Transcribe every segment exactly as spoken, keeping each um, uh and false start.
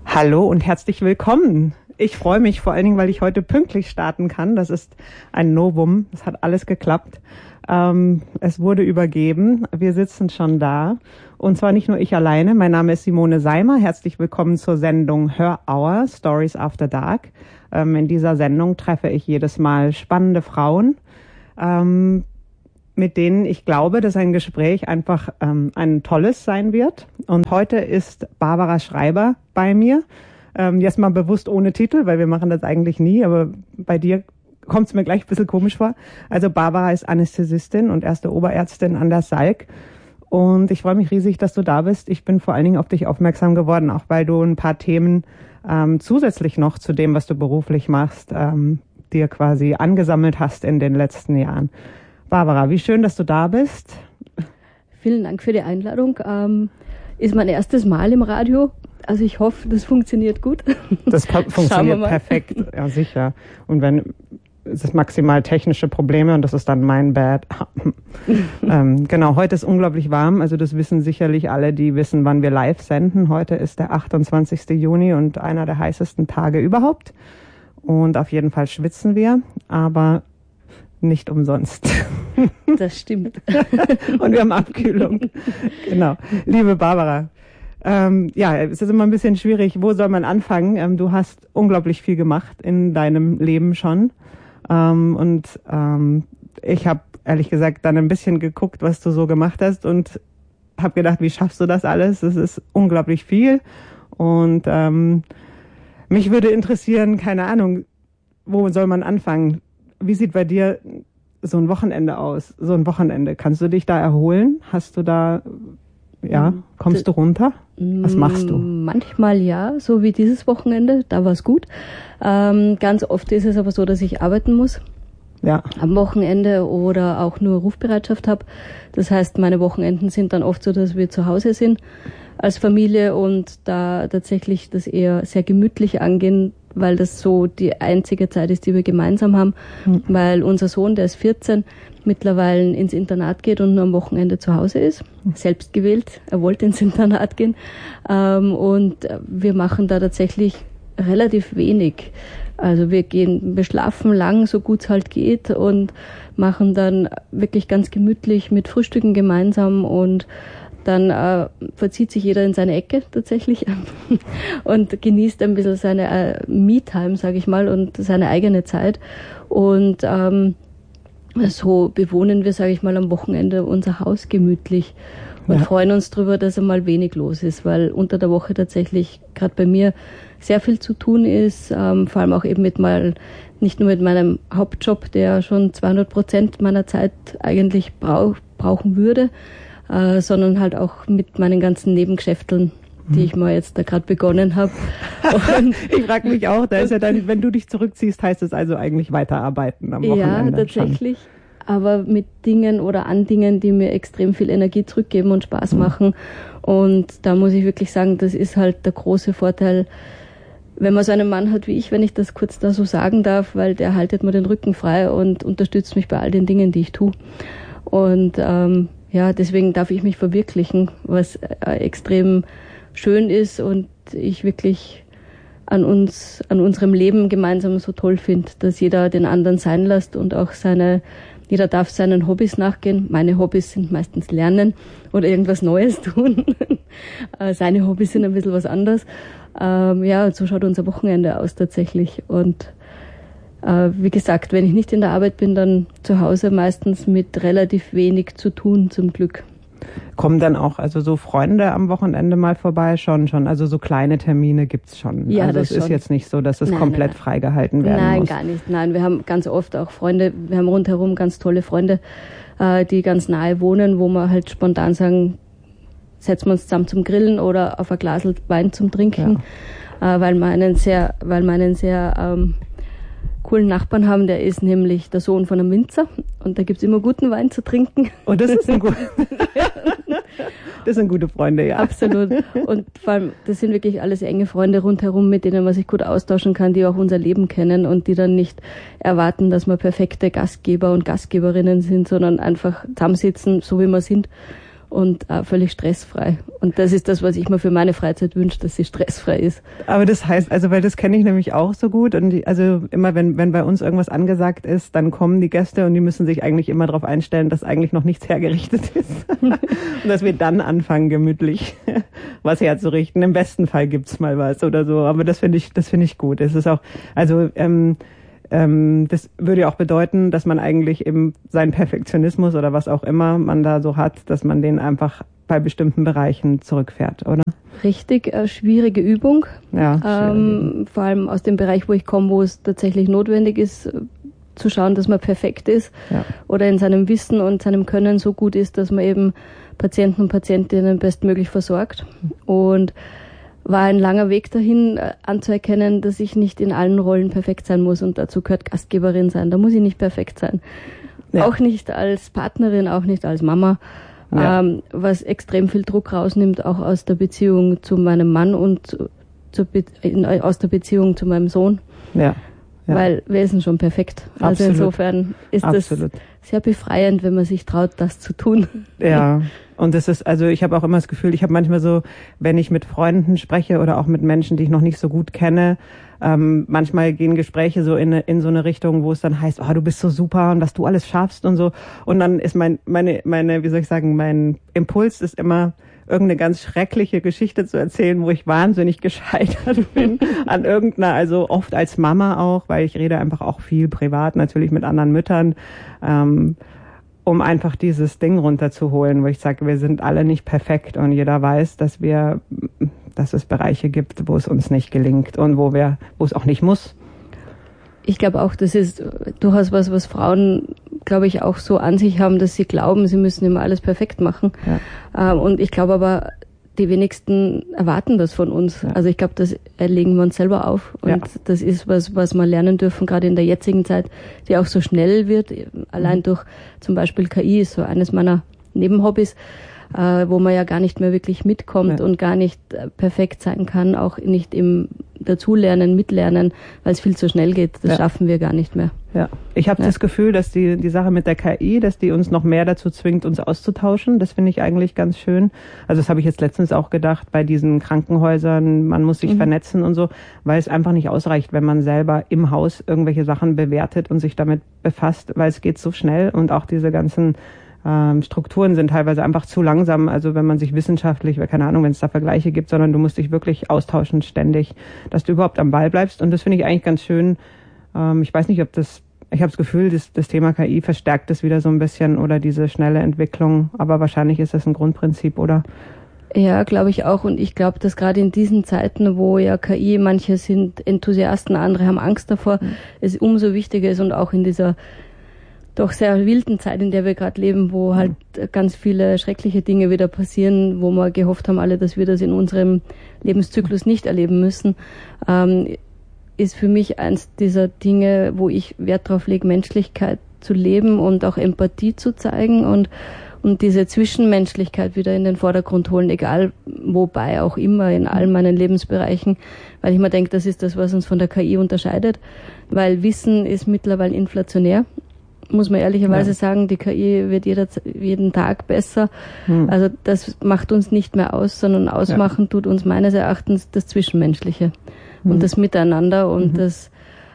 Hallo und herzlich willkommen. Ich freue mich vor allen Dingen, weil ich heute pünktlich starten kann. Das ist ein Novum. Es hat alles geklappt. Ähm, es wurde übergeben. Wir sitzen schon da. Und zwar nicht nur ich alleine. Mein Name ist Simone Seimer. Herzlich willkommen zur Sendung Her Hour, Stories After Dark. Ähm, in dieser Sendung treffe ich jedes Mal spannende Frauen, ähm, mit denen ich glaube, dass ein Gespräch einfach ähm, ein tolles sein wird. Und heute ist Barbara Schreiber bei mir. Ähm, jetzt mal bewusst ohne Titel, weil wir machen das eigentlich nie, aber bei dir kommt es mir gleich ein bisschen komisch vor. Also Barbara ist Anästhesistin und erste Oberärztin an der Salk. Und ich freue mich riesig, dass du da bist. Ich bin vor allen Dingen auf dich aufmerksam geworden, auch weil du ein paar Themen ähm, zusätzlich noch zu dem, was du beruflich machst, ähm, dir quasi angesammelt hast in den letzten Jahren. Barbara, wie schön, dass du da bist. Vielen Dank für die Einladung. Ähm, ist mein erstes Mal im Radio. Also ich hoffe, das funktioniert gut. Das funktioniert perfekt, ja sicher. Und wenn es ist maximal technische Probleme und das ist dann mein Bad. ähm, genau, heute ist unglaublich warm. Also das wissen sicherlich alle, die wissen, wann wir live senden. Heute ist der achtundzwanzigsten Juni und einer der heißesten Tage überhaupt. Und auf jeden Fall schwitzen wir, aber nicht umsonst. Das stimmt. Und wir haben Abkühlung. Genau. Liebe Barbara, ähm, ja, es ist immer ein bisschen schwierig. Wo soll man anfangen? Ähm, du hast unglaublich viel gemacht in deinem Leben schon. Ähm, und ähm, ich habe ehrlich gesagt dann ein bisschen geguckt, was du so gemacht hast und habe gedacht, wie schaffst du das alles? Das ist unglaublich viel. Und ähm, mich würde interessieren, keine Ahnung, wo soll man anfangen? Wie sieht bei dir so ein Wochenende aus? So ein Wochenende. Kannst du dich da erholen? Hast du da, ja, kommst du runter? Was machst du? Manchmal ja, so wie dieses Wochenende, da war es gut. Ähm, ganz oft ist es aber so, dass ich arbeiten muss. Ja. Am Wochenende oder auch nur Rufbereitschaft habe. Das heißt, meine Wochenenden sind dann oft so, dass wir zu Hause sind als Familie und da tatsächlich das eher sehr gemütlich angehen, weil das so die einzige Zeit ist, die wir gemeinsam haben, mhm. weil unser Sohn, der ist vierzehn, mittlerweile ins Internat geht und nur am Wochenende zu Hause ist, mhm. selbst gewählt, er wollte ins Internat gehen ähm, und wir machen da tatsächlich relativ wenig. Also wir gehen, wir schlafen lang, so gut es halt geht und machen dann wirklich ganz gemütlich mit Frühstücken gemeinsam und dann äh, verzieht sich jeder in seine Ecke tatsächlich und genießt ein bisschen seine äh, Me-Time, sage ich mal, und seine eigene Zeit. Und ähm, so bewohnen wir, sage ich mal, am Wochenende unser Haus gemütlich und ja. freuen uns darüber, dass einmal wenig los ist, weil unter der Woche tatsächlich gerade bei mir sehr viel zu tun ist, ähm, vor allem auch eben mit mal nicht nur mit meinem Hauptjob, der schon zweihundert Prozent meiner Zeit eigentlich brauch, brauchen würde, Äh, sondern halt auch mit meinen ganzen Nebengeschäfteln, die ich mal jetzt da gerade begonnen habe. Ich frage mich auch, da ist ja dann, wenn du dich zurückziehst, heißt es also eigentlich weiterarbeiten am Wochenende. Ja, tatsächlich. Schon. Aber mit Dingen oder an Dingen, die mir extrem viel Energie zurückgeben und Spaß mhm. machen. Und da muss ich wirklich sagen, das ist halt der große Vorteil, wenn man so einen Mann hat wie ich, wenn ich das kurz da so sagen darf, weil der haltet mir den Rücken frei und unterstützt mich bei all den Dingen, die ich tue. Und ähm, ja, deswegen darf ich mich verwirklichen, was äh, extrem schön ist und ich wirklich an uns, an unserem Leben gemeinsam so toll finde, dass jeder den anderen sein lässt und auch seine, jeder darf seinen Hobbys nachgehen. Meine Hobbys sind meistens Lernen oder irgendwas Neues tun. Seine Hobbys sind ein bisschen was anderes. Ähm, ja, so schaut unser Wochenende aus tatsächlich und Äh, wie gesagt, wenn ich nicht in der Arbeit bin, dann zu Hause meistens mit relativ wenig zu tun, zum Glück. Kommen dann auch also so Freunde am Wochenende mal vorbei? Schon, schon. Also so kleine Termine gibt's schon. Ja, also das es ist schon. jetzt nicht so, dass es nein, komplett nein, nein. freigehalten werden nein, muss. Nein, gar nicht. Nein, wir haben ganz oft auch Freunde, wir haben rundherum ganz tolle Freunde, äh, die ganz nahe wohnen, wo wir halt spontan sagen, setzen wir uns zusammen zum Grillen oder auf ein Glas Wein zum Trinken, ja. äh, weil wir einen sehr, weil wir einen sehr ähm, coolen Nachbarn haben, der ist nämlich der Sohn von einem Winzer und da gibt's immer guten Wein zu trinken. Oh, das ist ein gut. Das sind gute Freunde, ja. Absolut. Und vor allem, das sind wirklich alles enge Freunde rundherum, mit denen man sich gut austauschen kann, die auch unser Leben kennen und die dann nicht erwarten, dass wir perfekte Gastgeber und Gastgeberinnen sind, sondern einfach zusammensitzen, so wie wir sind und äh, völlig stressfrei. Und das ist das, was ich mir für meine Freizeit wünsche, dass sie stressfrei ist. Aber das heißt, also weil das kenne ich nämlich auch so gut und die, also immer wenn wenn bei uns irgendwas angesagt ist, dann kommen die Gäste und die müssen sich eigentlich immer darauf einstellen, dass eigentlich noch nichts hergerichtet ist und dass wir dann anfangen gemütlich was herzurichten. Im besten Fall gibt's mal was oder so, aber das finde ich das finde ich gut. Es ist auch also ähm, ähm, das würde ja auch bedeuten, dass man eigentlich eben seinen Perfektionismus oder was auch immer man da so hat, dass man den einfach bei bestimmten Bereichen zurückfährt, oder? Richtig, äh, schwierige Übung. Ja, ähm, vor allem aus dem Bereich, wo ich komme, wo es tatsächlich notwendig ist, äh, zu schauen, dass man perfekt ist ja. oder in seinem Wissen und seinem Können so gut ist, dass man eben Patienten und Patientinnen bestmöglich versorgt. Und war ein langer Weg dahin, äh, anzuerkennen, dass ich nicht in allen Rollen perfekt sein muss und dazu gehört Gastgeberin sein. Da muss ich nicht perfekt sein. Ja. Auch nicht als Partnerin, auch nicht als Mama. Ja. Ähm, was extrem viel Druck rausnimmt, auch aus der Beziehung zu meinem Mann und zu, Be- in, aus der Beziehung zu meinem Sohn. Ja. Ja. Weil wir sind schon perfekt. Also Absolut. insofern ist Absolut. das sehr befreiend, wenn man sich traut, das zu tun. Ja. Und das ist, also ich habe auch immer das Gefühl, ich habe manchmal so, wenn ich mit Freunden spreche oder auch mit Menschen, die ich noch nicht so gut kenne, ähm, manchmal gehen Gespräche so in, in so eine Richtung, wo es dann heißt, oh, du bist so super und was du alles schaffst und so. Und dann ist mein, meine, meine, wie soll ich sagen, mein Impuls ist immer, irgendeine ganz schreckliche Geschichte zu erzählen, wo ich wahnsinnig gescheitert bin an irgendeiner, also oft als Mama auch, weil ich rede einfach auch viel privat natürlich mit anderen Müttern, ähm, um einfach dieses Ding runterzuholen, wo ich sage, wir sind alle nicht perfekt und jeder weiß, dass wir, dass es Bereiche gibt, wo es uns nicht gelingt und wo wir, wo es auch nicht muss. Ich glaube auch, das ist durchaus was, was Frauen, glaube ich, auch so an sich haben, dass sie glauben, sie müssen immer alles perfekt machen. Ja. Und ich glaube aber, die wenigsten erwarten das von uns. Ja. Also ich glaube, das erlegen wir uns selber auf. Und ja. das ist was, was wir lernen dürfen, gerade in der jetzigen Zeit, die auch so schnell wird. Allein durch zum Beispiel K I ist so eines meiner Nebenhobbys, äh, wo man ja gar nicht mehr wirklich mitkommt ja. und gar nicht äh, perfekt sein kann, auch nicht im Dazulernen, Mitlernen, weil es viel zu schnell geht. Das ja. schaffen wir gar nicht mehr. Ja, ich habe ja. das Gefühl, dass die die Sache mit der K I, dass die uns noch mehr dazu zwingt, uns auszutauschen. Das finde ich eigentlich ganz schön. Also das habe ich jetzt letztens auch gedacht bei diesen Krankenhäusern, man muss sich mhm. vernetzen und so, weil es einfach nicht ausreicht, wenn man selber im Haus irgendwelche Sachen bewertet und sich damit befasst, weil es geht so schnell und auch diese ganzen ähm, Strukturen sind teilweise einfach zu langsam. Also wenn man sich wissenschaftlich, keine Ahnung, wenn es da Vergleiche gibt, sondern du musst dich wirklich austauschen ständig, dass du überhaupt am Ball bleibst. Und das finde ich eigentlich ganz schön. Ähm, ich weiß nicht, ob das, ich habe das Gefühl, das, das Thema K I verstärkt es wieder so ein bisschen oder diese schnelle Entwicklung. Aber wahrscheinlich ist das ein Grundprinzip, oder? Ja, glaube ich auch. Und ich glaube, dass gerade in diesen Zeiten, wo ja K I, manche sind Enthusiasten, andere haben Angst davor, mhm. es umso wichtiger ist und auch in dieser doch sehr wilden Zeit, in der wir gerade leben, wo halt mhm. ganz viele schreckliche Dinge wieder passieren, wo wir gehofft haben alle, dass wir das in unserem Lebenszyklus nicht erleben müssen, ähm, ist für mich eins dieser Dinge, wo ich Wert drauf lege, Menschlichkeit zu leben und auch Empathie zu zeigen und und diese Zwischenmenschlichkeit wieder in den Vordergrund holen, egal wobei auch immer, in all meinen Lebensbereichen, weil ich mir denke, das ist das, was uns von der K I unterscheidet, weil Wissen ist mittlerweile inflationär. Muss man ehrlicherweise ja. sagen, die K I wird jeder, jeden Tag besser. Hm. Also das macht uns nicht mehr aus, sondern ausmachen ja. tut uns meines Erachtens das Zwischenmenschliche hm. und das Miteinander und mhm. das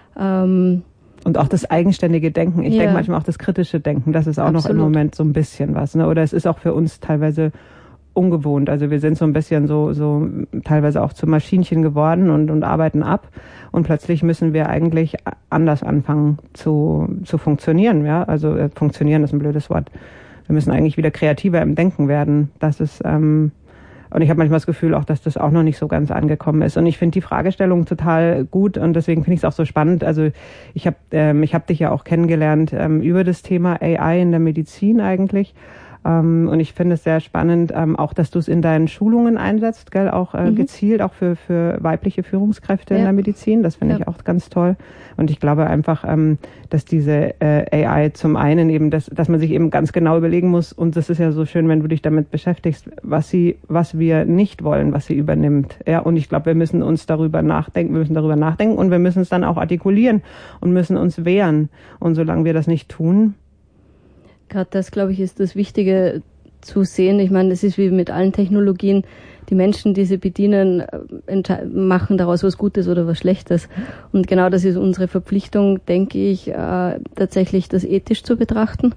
ähm, und auch das eigenständige Denken. Ich ja. denke manchmal auch das kritische Denken, das ist auch Absolut. noch im Moment so ein bisschen was. Ne? Oder es ist auch für uns teilweise ungewohnt. Also wir sind so ein bisschen so so teilweise auch zu Maschinchen geworden und und arbeiten ab und plötzlich müssen wir eigentlich anders anfangen zu zu funktionieren, ja? Also äh, funktionieren ist ein blödes Wort. Wir müssen eigentlich wieder kreativer im Denken werden. Das ist ähm, und ich habe manchmal das Gefühl auch, dass das auch noch nicht so ganz angekommen ist. Und ich finde die Fragestellung total gut und deswegen finde ich es auch so spannend. Also ich habe ähm, ich habe dich ja auch kennengelernt ähm, über das Thema A I in der Medizin eigentlich. Um, und ich finde es sehr spannend, um, auch, dass du es in deinen Schulungen einsetzt, gell, auch äh, mhm. gezielt, auch für für weibliche Führungskräfte ja. in der Medizin. Das finde ja. ich auch ganz toll. Und ich glaube einfach, ähm, dass diese äh, A I zum einen eben, dass dass man sich eben ganz genau überlegen muss. Und das ist ja so schön, wenn du dich damit beschäftigst, was sie, was wir nicht wollen, was sie übernimmt. Ja, und ich glaube, wir müssen uns darüber nachdenken, wir müssen darüber nachdenken und wir müssen es dann auch artikulieren und müssen uns wehren. Und solange wir das nicht tun, gerade das, glaube ich, ist das Wichtige, zu sehen. Ich meine, es ist wie mit allen Technologien, die Menschen, die sie bedienen, machen daraus was Gutes oder was Schlechtes. Und genau das ist unsere Verpflichtung, denke ich, äh, tatsächlich das ethisch zu betrachten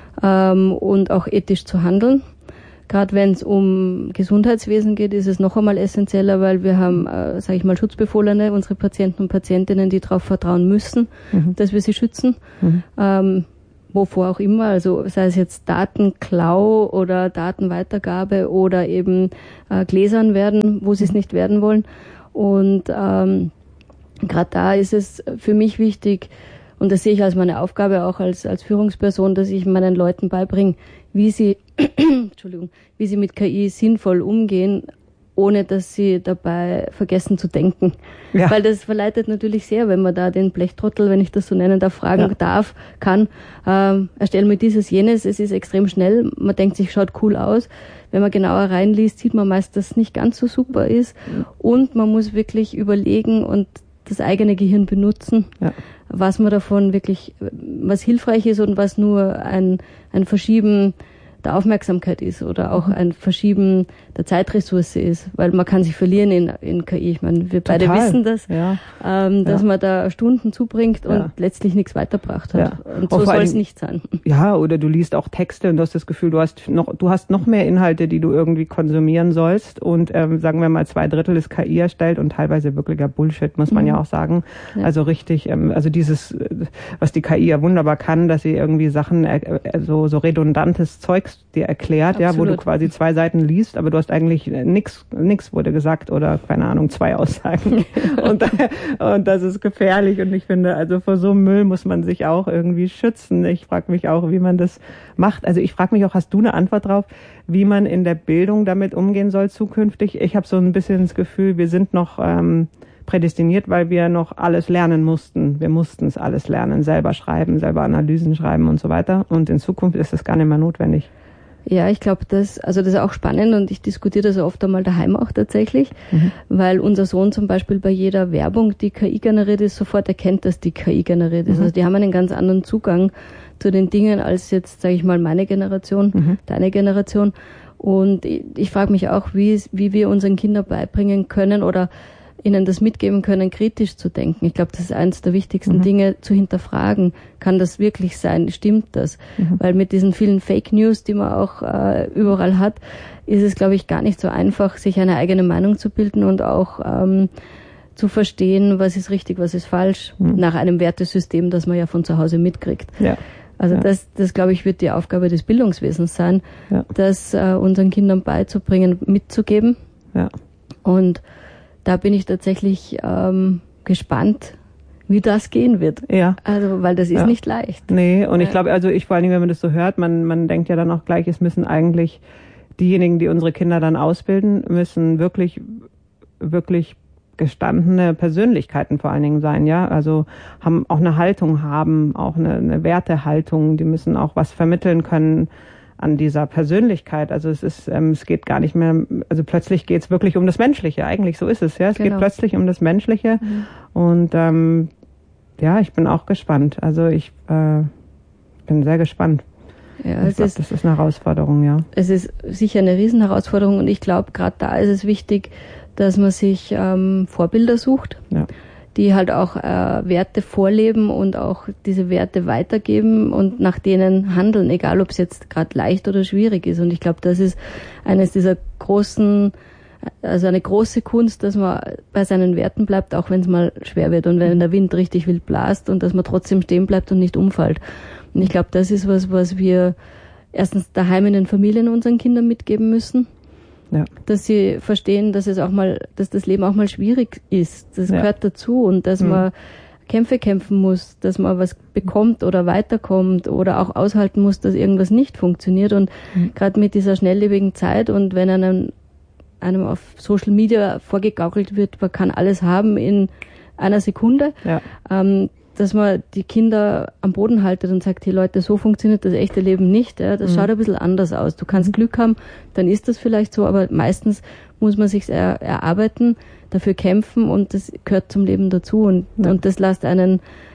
ähm, und auch ethisch zu handeln. Gerade wenn es um Gesundheitswesen geht, ist es noch einmal essentieller, weil wir haben, äh, sage ich mal, Schutzbefohlene, unsere Patienten und Patientinnen, die darauf vertrauen müssen, mhm. dass wir sie schützen. Mhm. Ähm, wovor auch immer, also sei es jetzt Datenklau oder Datenweitergabe oder eben äh, gläsern werden, wo sie es nicht werden wollen. Und ähm, gerade da ist es für mich wichtig, und das sehe ich als meine Aufgabe auch als als Führungsperson, dass ich meinen Leuten beibringe, wie sie Entschuldigung, wie sie mit K I sinnvoll umgehen, ohne dass sie dabei vergessen zu denken. Ja. Weil das verleitet natürlich sehr, wenn man da den Blechtrottel, wenn ich das so nennen darf, fragen ja. darf, kann, ähm, erstellen wir dieses, jenes, es ist extrem schnell, man denkt sich, schaut cool aus. Wenn man genauer reinliest, sieht man meist, dass es nicht ganz so super ist. Und man muss wirklich überlegen und das eigene Gehirn benutzen, ja. was man davon wirklich, was hilfreich ist und was nur ein, ein Verschieben der Aufmerksamkeit ist oder auch ein Verschieben der Zeitressource ist, weil man kann sich verlieren in, in K I. Ich meine, wir beide Total. wissen das, ja. ähm, dass ja. man da Stunden zubringt und ja. letztlich nichts weitergebracht hat. Ja. Und so soll es nicht sein. Ja, oder du liest auch Texte und du hast das Gefühl, du hast noch, du hast noch mehr Inhalte, die du irgendwie konsumieren sollst und ähm, sagen wir mal zwei Drittel ist K I erstellt und teilweise wirklicher Bullshit, muss man mhm. ja auch sagen. Ja. Also richtig, ähm, also dieses, was die K I ja wunderbar kann, dass sie irgendwie Sachen, äh, so, so redundantes Zeug dir erklärt, Absolut. ja, wo du quasi zwei Seiten liest, aber du hast eigentlich nix, nix wurde gesagt oder, keine Ahnung, zwei Aussagen. und, und das ist gefährlich und ich finde, also vor so einem Müll muss man sich auch irgendwie schützen. Ich frage mich auch, wie man das macht. Also ich frage mich auch, hast du eine Antwort drauf, wie man in der Bildung damit umgehen soll zukünftig? Ich habe so ein bisschen das Gefühl, wir sind noch ähm, prädestiniert, weil wir noch alles lernen mussten. Wir mussten es alles lernen, selber schreiben, selber Analysen schreiben und so weiter. Und in Zukunft ist das gar nicht mehr notwendig. Ja, ich glaube, das, also das ist auch spannend und ich diskutiere das oft einmal daheim auch tatsächlich, mhm. weil unser Sohn zum Beispiel bei jeder Werbung, die K I generiert ist, sofort erkennt, dass die K I generiert ist. Mhm. Also die haben einen ganz anderen Zugang zu den Dingen als jetzt, sage ich mal, meine Generation, mhm. deine Generation. Und ich, ich frage mich auch, wie, wie wir unseren Kindern beibringen können oder ihnen das mitgeben können, kritisch zu denken. Ich glaube, das ist eines der wichtigsten mhm. Dinge, zu hinterfragen. Kann das wirklich sein? Stimmt das? Mhm. Weil mit diesen vielen Fake News, die man auch äh, überall hat, ist es, glaube ich, gar nicht so einfach, sich eine eigene Meinung zu bilden und auch ähm, zu verstehen, was ist richtig, was ist falsch, mhm. nach einem Wertesystem, das man ja von zu Hause mitkriegt. Ja. Also ja. das, das glaube ich, wird die Aufgabe des Bildungswesens sein, ja. das äh, unseren Kindern beizubringen, mitzugeben. Ja. Und da bin ich tatsächlich ähm, gespannt, wie das gehen wird. Ja. Also, weil das ist ja. nicht leicht. Nee, und ich glaube, also ich vor allen Dingen, wenn man das so hört, man, man denkt ja dann auch gleich, es müssen eigentlich diejenigen, die unsere Kinder dann ausbilden, müssen wirklich, wirklich gestandene Persönlichkeiten vor allen Dingen sein, ja. Also haben auch eine Haltung haben, auch eine, eine Wertehaltung, die müssen auch was vermitteln können an dieser Persönlichkeit. Also es ist, ähm, es geht gar nicht mehr, also plötzlich geht es wirklich um das Menschliche. Eigentlich so ist es, ja. Es genau. geht plötzlich um das Menschliche. Mhm. Und ähm, ja, ich bin auch gespannt. Also ich äh, bin sehr gespannt. Ja, ich glaube, das ist eine Herausforderung, ja. Es ist sicher eine Riesenherausforderung und ich glaube, gerade da ist es wichtig, dass man sich ähm, Vorbilder sucht. Ja. Die halt auch äh, Werte vorleben und auch diese Werte weitergeben und nach denen handeln, egal ob es jetzt gerade leicht oder schwierig ist. Und ich glaube, das ist eines dieser großen, also eine große Kunst, dass man bei seinen Werten bleibt, auch wenn es mal schwer wird und wenn der Wind richtig wild blast und dass man trotzdem stehen bleibt und nicht umfällt. Und ich glaube, das ist was, was wir erstens daheim in den Familien unseren Kindern mitgeben müssen. Ja. Dass sie verstehen, dass es auch mal, dass das Leben auch mal schwierig ist. Das ja. gehört dazu und dass mhm. man Kämpfe kämpfen muss, dass man was bekommt oder weiterkommt oder auch aushalten muss, dass irgendwas nicht funktioniert. Und mhm. gerade mit dieser schnelllebigen Zeit und wenn einem, einem auf Social Media vorgegaukelt wird, man kann alles haben in einer Sekunde, ja. ähm, dass man die Kinder am Boden haltet und sagt, hey Leute, so funktioniert das echte Leben nicht. Ja? Das mhm. schaut ein bisschen anders aus. Du kannst Glück haben, dann ist das vielleicht so, aber meistens muss man sich er, erarbeiten, dafür kämpfen und das gehört zum Leben dazu und, ja. und das lässt einen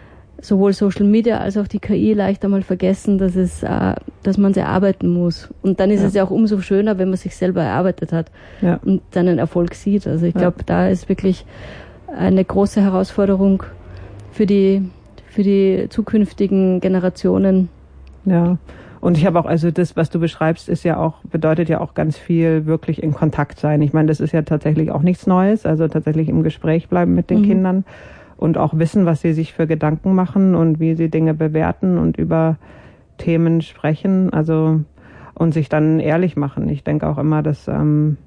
sowohl Social Media als auch die K I leicht einmal vergessen, dass es, äh, dass man sie erarbeiten muss. Und dann ist ja. es ja auch umso schöner, wenn man sich selber erarbeitet hat ja. und dann einen Erfolg sieht. Also ich ja. glaube, da ist wirklich eine große Herausforderung für die, für die zukünftigen Generationen. Ja. Und ich habe auch, also das, was du beschreibst, ist ja auch, bedeutet ja auch ganz viel wirklich in Kontakt sein. Ich meine, das ist ja tatsächlich auch nichts Neues, also tatsächlich im Gespräch bleiben mit den mhm. Kindern und auch wissen, was sie sich für Gedanken machen und wie sie Dinge bewerten und über Themen sprechen, also und sich dann ehrlich machen. Ich denke auch immer, dass ähm,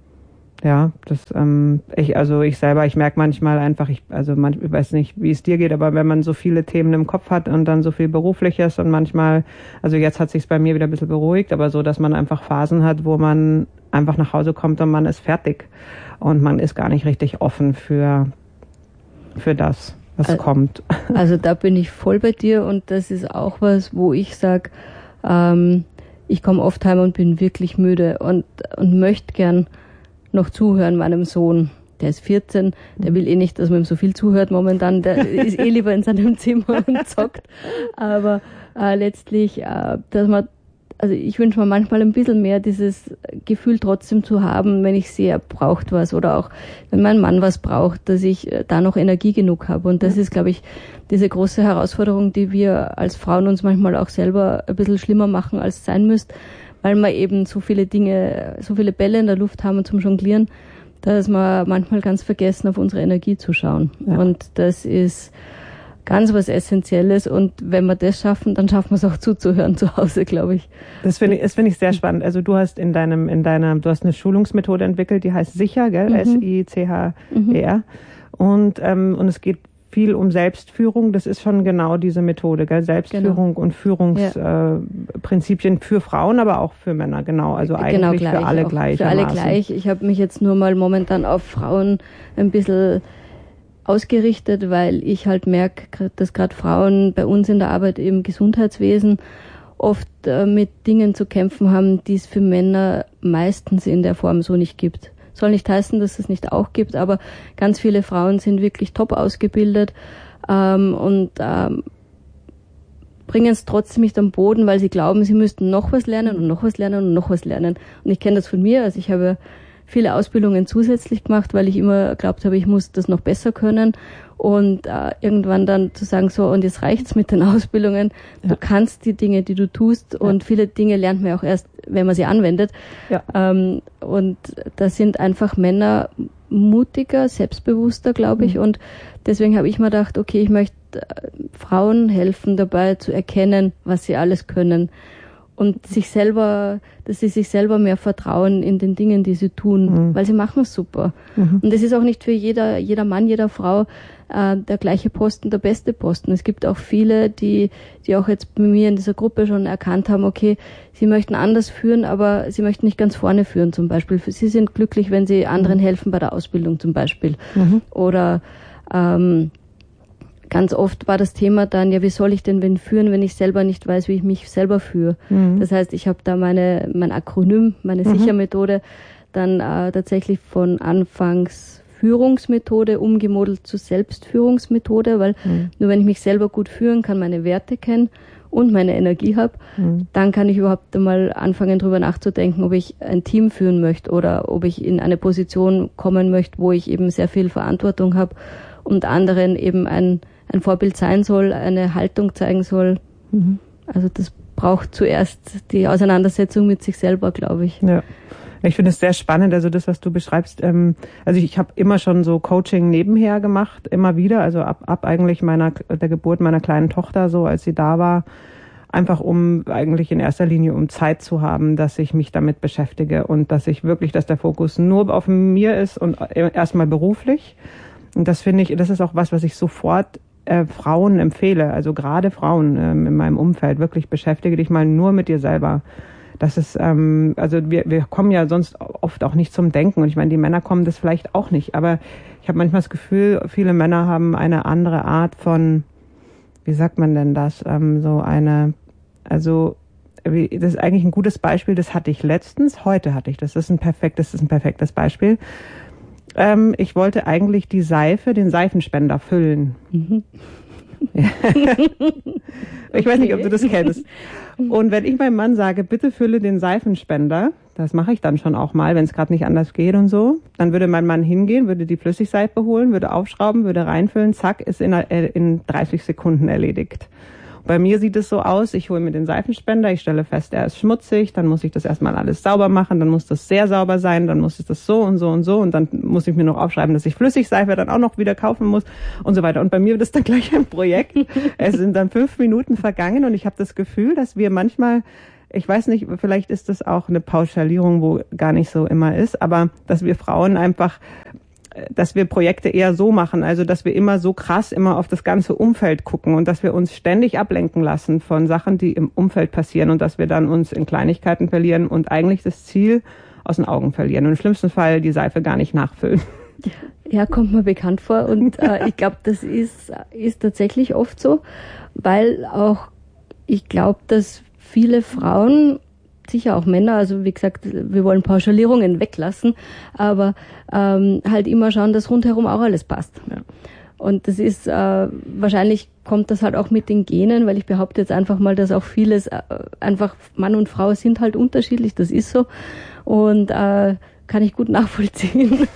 ja, das ähm, ich also ich selber, ich merke manchmal einfach, ich also manch, ich weiß nicht, wie es dir geht, aber wenn man so viele Themen im Kopf hat und dann so viel Berufliches und manchmal, also jetzt hat sich's bei mir wieder ein bisschen beruhigt, aber so, dass man einfach Phasen hat, wo man einfach nach Hause kommt und man ist fertig und man ist gar nicht richtig offen für für das, was also, kommt. Also da bin ich voll bei dir und das ist auch was, wo ich sage, ähm, ich komme oft heim und bin wirklich müde und und möchte gern noch zuhören meinem Sohn. Der ist vierzehn, der will eh nicht, dass man ihm so viel zuhört momentan, der ist eh lieber in seinem Zimmer und zockt. Aber äh, letztlich, äh, dass man, also ich wünsche mir manchmal ein bisschen mehr dieses Gefühl trotzdem zu haben, wenn ich sehe, er braucht was oder auch wenn mein Mann was braucht, dass ich da noch Energie genug habe. Und das ist, glaube ich, diese große Herausforderung, die wir als Frauen uns manchmal auch selber ein bisschen schlimmer machen, als es sein müsste, weil wir eben so viele Dinge, so viele Bälle in der Luft haben zum Jonglieren, dass wir manchmal ganz vergessen, auf unsere Energie zu schauen. Ja. Und das ist ganz was Essentielles. Und wenn wir das schaffen, dann schaffen wir es auch zuzuhören zu Hause, glaube ich. Das finde ich, das finde ich sehr spannend. Also du hast in deinem, in deiner, du hast eine Schulungsmethode entwickelt, die heißt Sicher, gell? Mhm. S I C H E R. Mhm. Und, ähm, und es geht viel um Selbstführung. Das ist schon genau diese Methode, gell? Selbstführung genau. und Führungsprinzipien ja. äh, für Frauen, aber auch für Männer, genau. Also eigentlich genau für alle gleich. Für alle gleich. Ich habe mich jetzt nur mal momentan auf Frauen ein bisschen ausgerichtet, weil ich halt merke, dass gerade Frauen bei uns in der Arbeit im Gesundheitswesen oft äh, mit Dingen zu kämpfen haben, die es für Männer meistens in der Form so nicht gibt. Soll nicht heißen, dass es nicht auch gibt, aber ganz viele Frauen sind wirklich top ausgebildet ähm, und ähm, bringen es trotzdem nicht am Boden, weil sie glauben, sie müssten noch was lernen und noch was lernen und noch was lernen. Und ich kenne das von mir, also ich habe viele Ausbildungen zusätzlich gemacht, weil ich immer geglaubt habe, ich muss das noch besser können und äh, irgendwann dann zu sagen, so und jetzt reicht's mit den Ausbildungen, ja. du kannst die Dinge, die du tust ja. und viele Dinge lernt man auch erst, wenn man sie anwendet ja. ähm, und da sind einfach Männer mutiger, selbstbewusster, glaube ich, mhm. und deswegen habe ich mir gedacht, okay, ich möchte äh, Frauen helfen dabei zu erkennen, was sie alles können und sich selber, dass sie sich selber mehr vertrauen in den Dingen, die sie tun, mhm. weil sie machen es super. Mhm. Und es ist auch nicht für jeder, jeder Mann, jeder Frau äh, der gleiche Posten, der beste Posten. Es gibt auch viele, die, die auch jetzt bei mir in dieser Gruppe schon erkannt haben, okay, sie möchten anders führen, aber sie möchten nicht ganz vorne führen zum Beispiel. Sie sind glücklich, wenn sie anderen helfen bei der Ausbildung zum Beispiel. Mhm. Oder ähm, ganz oft war das Thema dann, ja, wie soll ich denn wen führen, wenn ich selber nicht weiß, wie ich mich selber führe. Mhm. Das heißt, ich habe da meine mein Akronym, meine mhm. Sichermethode, dann äh, tatsächlich von Anfangs Führungsmethode umgemodelt zu Selbstführungsmethode, weil mhm. nur wenn ich mich selber gut führen kann, meine Werte kennen und meine Energie habe, mhm. dann kann ich überhaupt einmal anfangen, drüber nachzudenken, ob ich ein Team führen möchte oder ob ich in eine Position kommen möchte, wo ich eben sehr viel Verantwortung habe und anderen eben ein ein Vorbild sein soll, eine Haltung zeigen soll. Mhm. Also das braucht zuerst die Auseinandersetzung mit sich selber, glaube ich. Ja. Ich finde es sehr spannend, also das, was du beschreibst. Ähm, also ich, ich habe immer schon so Coaching nebenher gemacht, immer wieder, also ab, ab eigentlich meiner der Geburt meiner kleinen Tochter, so als sie da war, einfach um eigentlich in erster Linie um Zeit zu haben, dass ich mich damit beschäftige und dass ich wirklich, dass der Fokus nur auf mir ist und erstmal beruflich. Und das finde ich, das ist auch was, was ich sofort äh, Frauen empfehle, also gerade Frauen ähm, in meinem Umfeld, wirklich beschäftige dich mal nur mit dir selber. Das ist, ähm, also wir, wir kommen ja sonst oft auch nicht zum Denken und ich meine, die Männer kommen das vielleicht auch nicht, aber ich habe manchmal das Gefühl, viele Männer haben eine andere Art von, wie sagt man denn das, ähm, so eine, also wie, das ist eigentlich ein gutes Beispiel, das hatte ich letztens, heute hatte ich das, das ist ein perfektes, das ist ein perfektes Beispiel. Ähm, ich wollte eigentlich die Seife, den Seifenspender füllen. Mhm. Ich weiß nicht, ob du das kennst. Und wenn ich meinem Mann sage, bitte fülle den Seifenspender, das mache ich dann schon auch mal, wenn es gerade nicht anders geht und so, dann würde mein Mann hingehen, würde die Flüssigseife holen, würde aufschrauben, würde reinfüllen, zack, ist in, in dreißig Sekunden erledigt. Bei mir sieht es so aus, ich hole mir den Seifenspender, ich stelle fest, er ist schmutzig, dann muss ich das erstmal alles sauber machen, dann muss das sehr sauber sein, dann muss ich das so und so und so und dann muss ich mir noch aufschreiben, dass ich Flüssigseife dann auch noch wieder kaufen muss und so weiter. Und bei mir wird es dann gleich ein Projekt. Es sind dann fünf Minuten vergangen und ich habe das Gefühl, dass wir manchmal, ich weiß nicht, vielleicht ist das auch eine Pauschalierung, wo gar nicht so immer ist, aber dass wir Frauen einfach dass wir Projekte eher so machen, also dass wir immer so krass immer auf das ganze Umfeld gucken und dass wir uns ständig ablenken lassen von Sachen, die im Umfeld passieren und dass wir dann uns in Kleinigkeiten verlieren und eigentlich das Ziel aus den Augen verlieren und im schlimmsten Fall die Seife gar nicht nachfüllen. Ja, kommt mir bekannt vor und äh, ich glaube, das ist, ist tatsächlich oft so, weil auch ich glaube, dass viele Frauen, sicher auch Männer, also wie gesagt, wir wollen Pauschalierungen weglassen, aber ähm, halt immer schauen, dass rundherum auch alles passt. Ja. Und das ist, äh, wahrscheinlich kommt das halt auch mit den Genen, weil ich behaupte jetzt einfach mal, dass auch vieles, äh, einfach Mann und Frau sind halt unterschiedlich, das ist so und äh, kann ich gut nachvollziehen.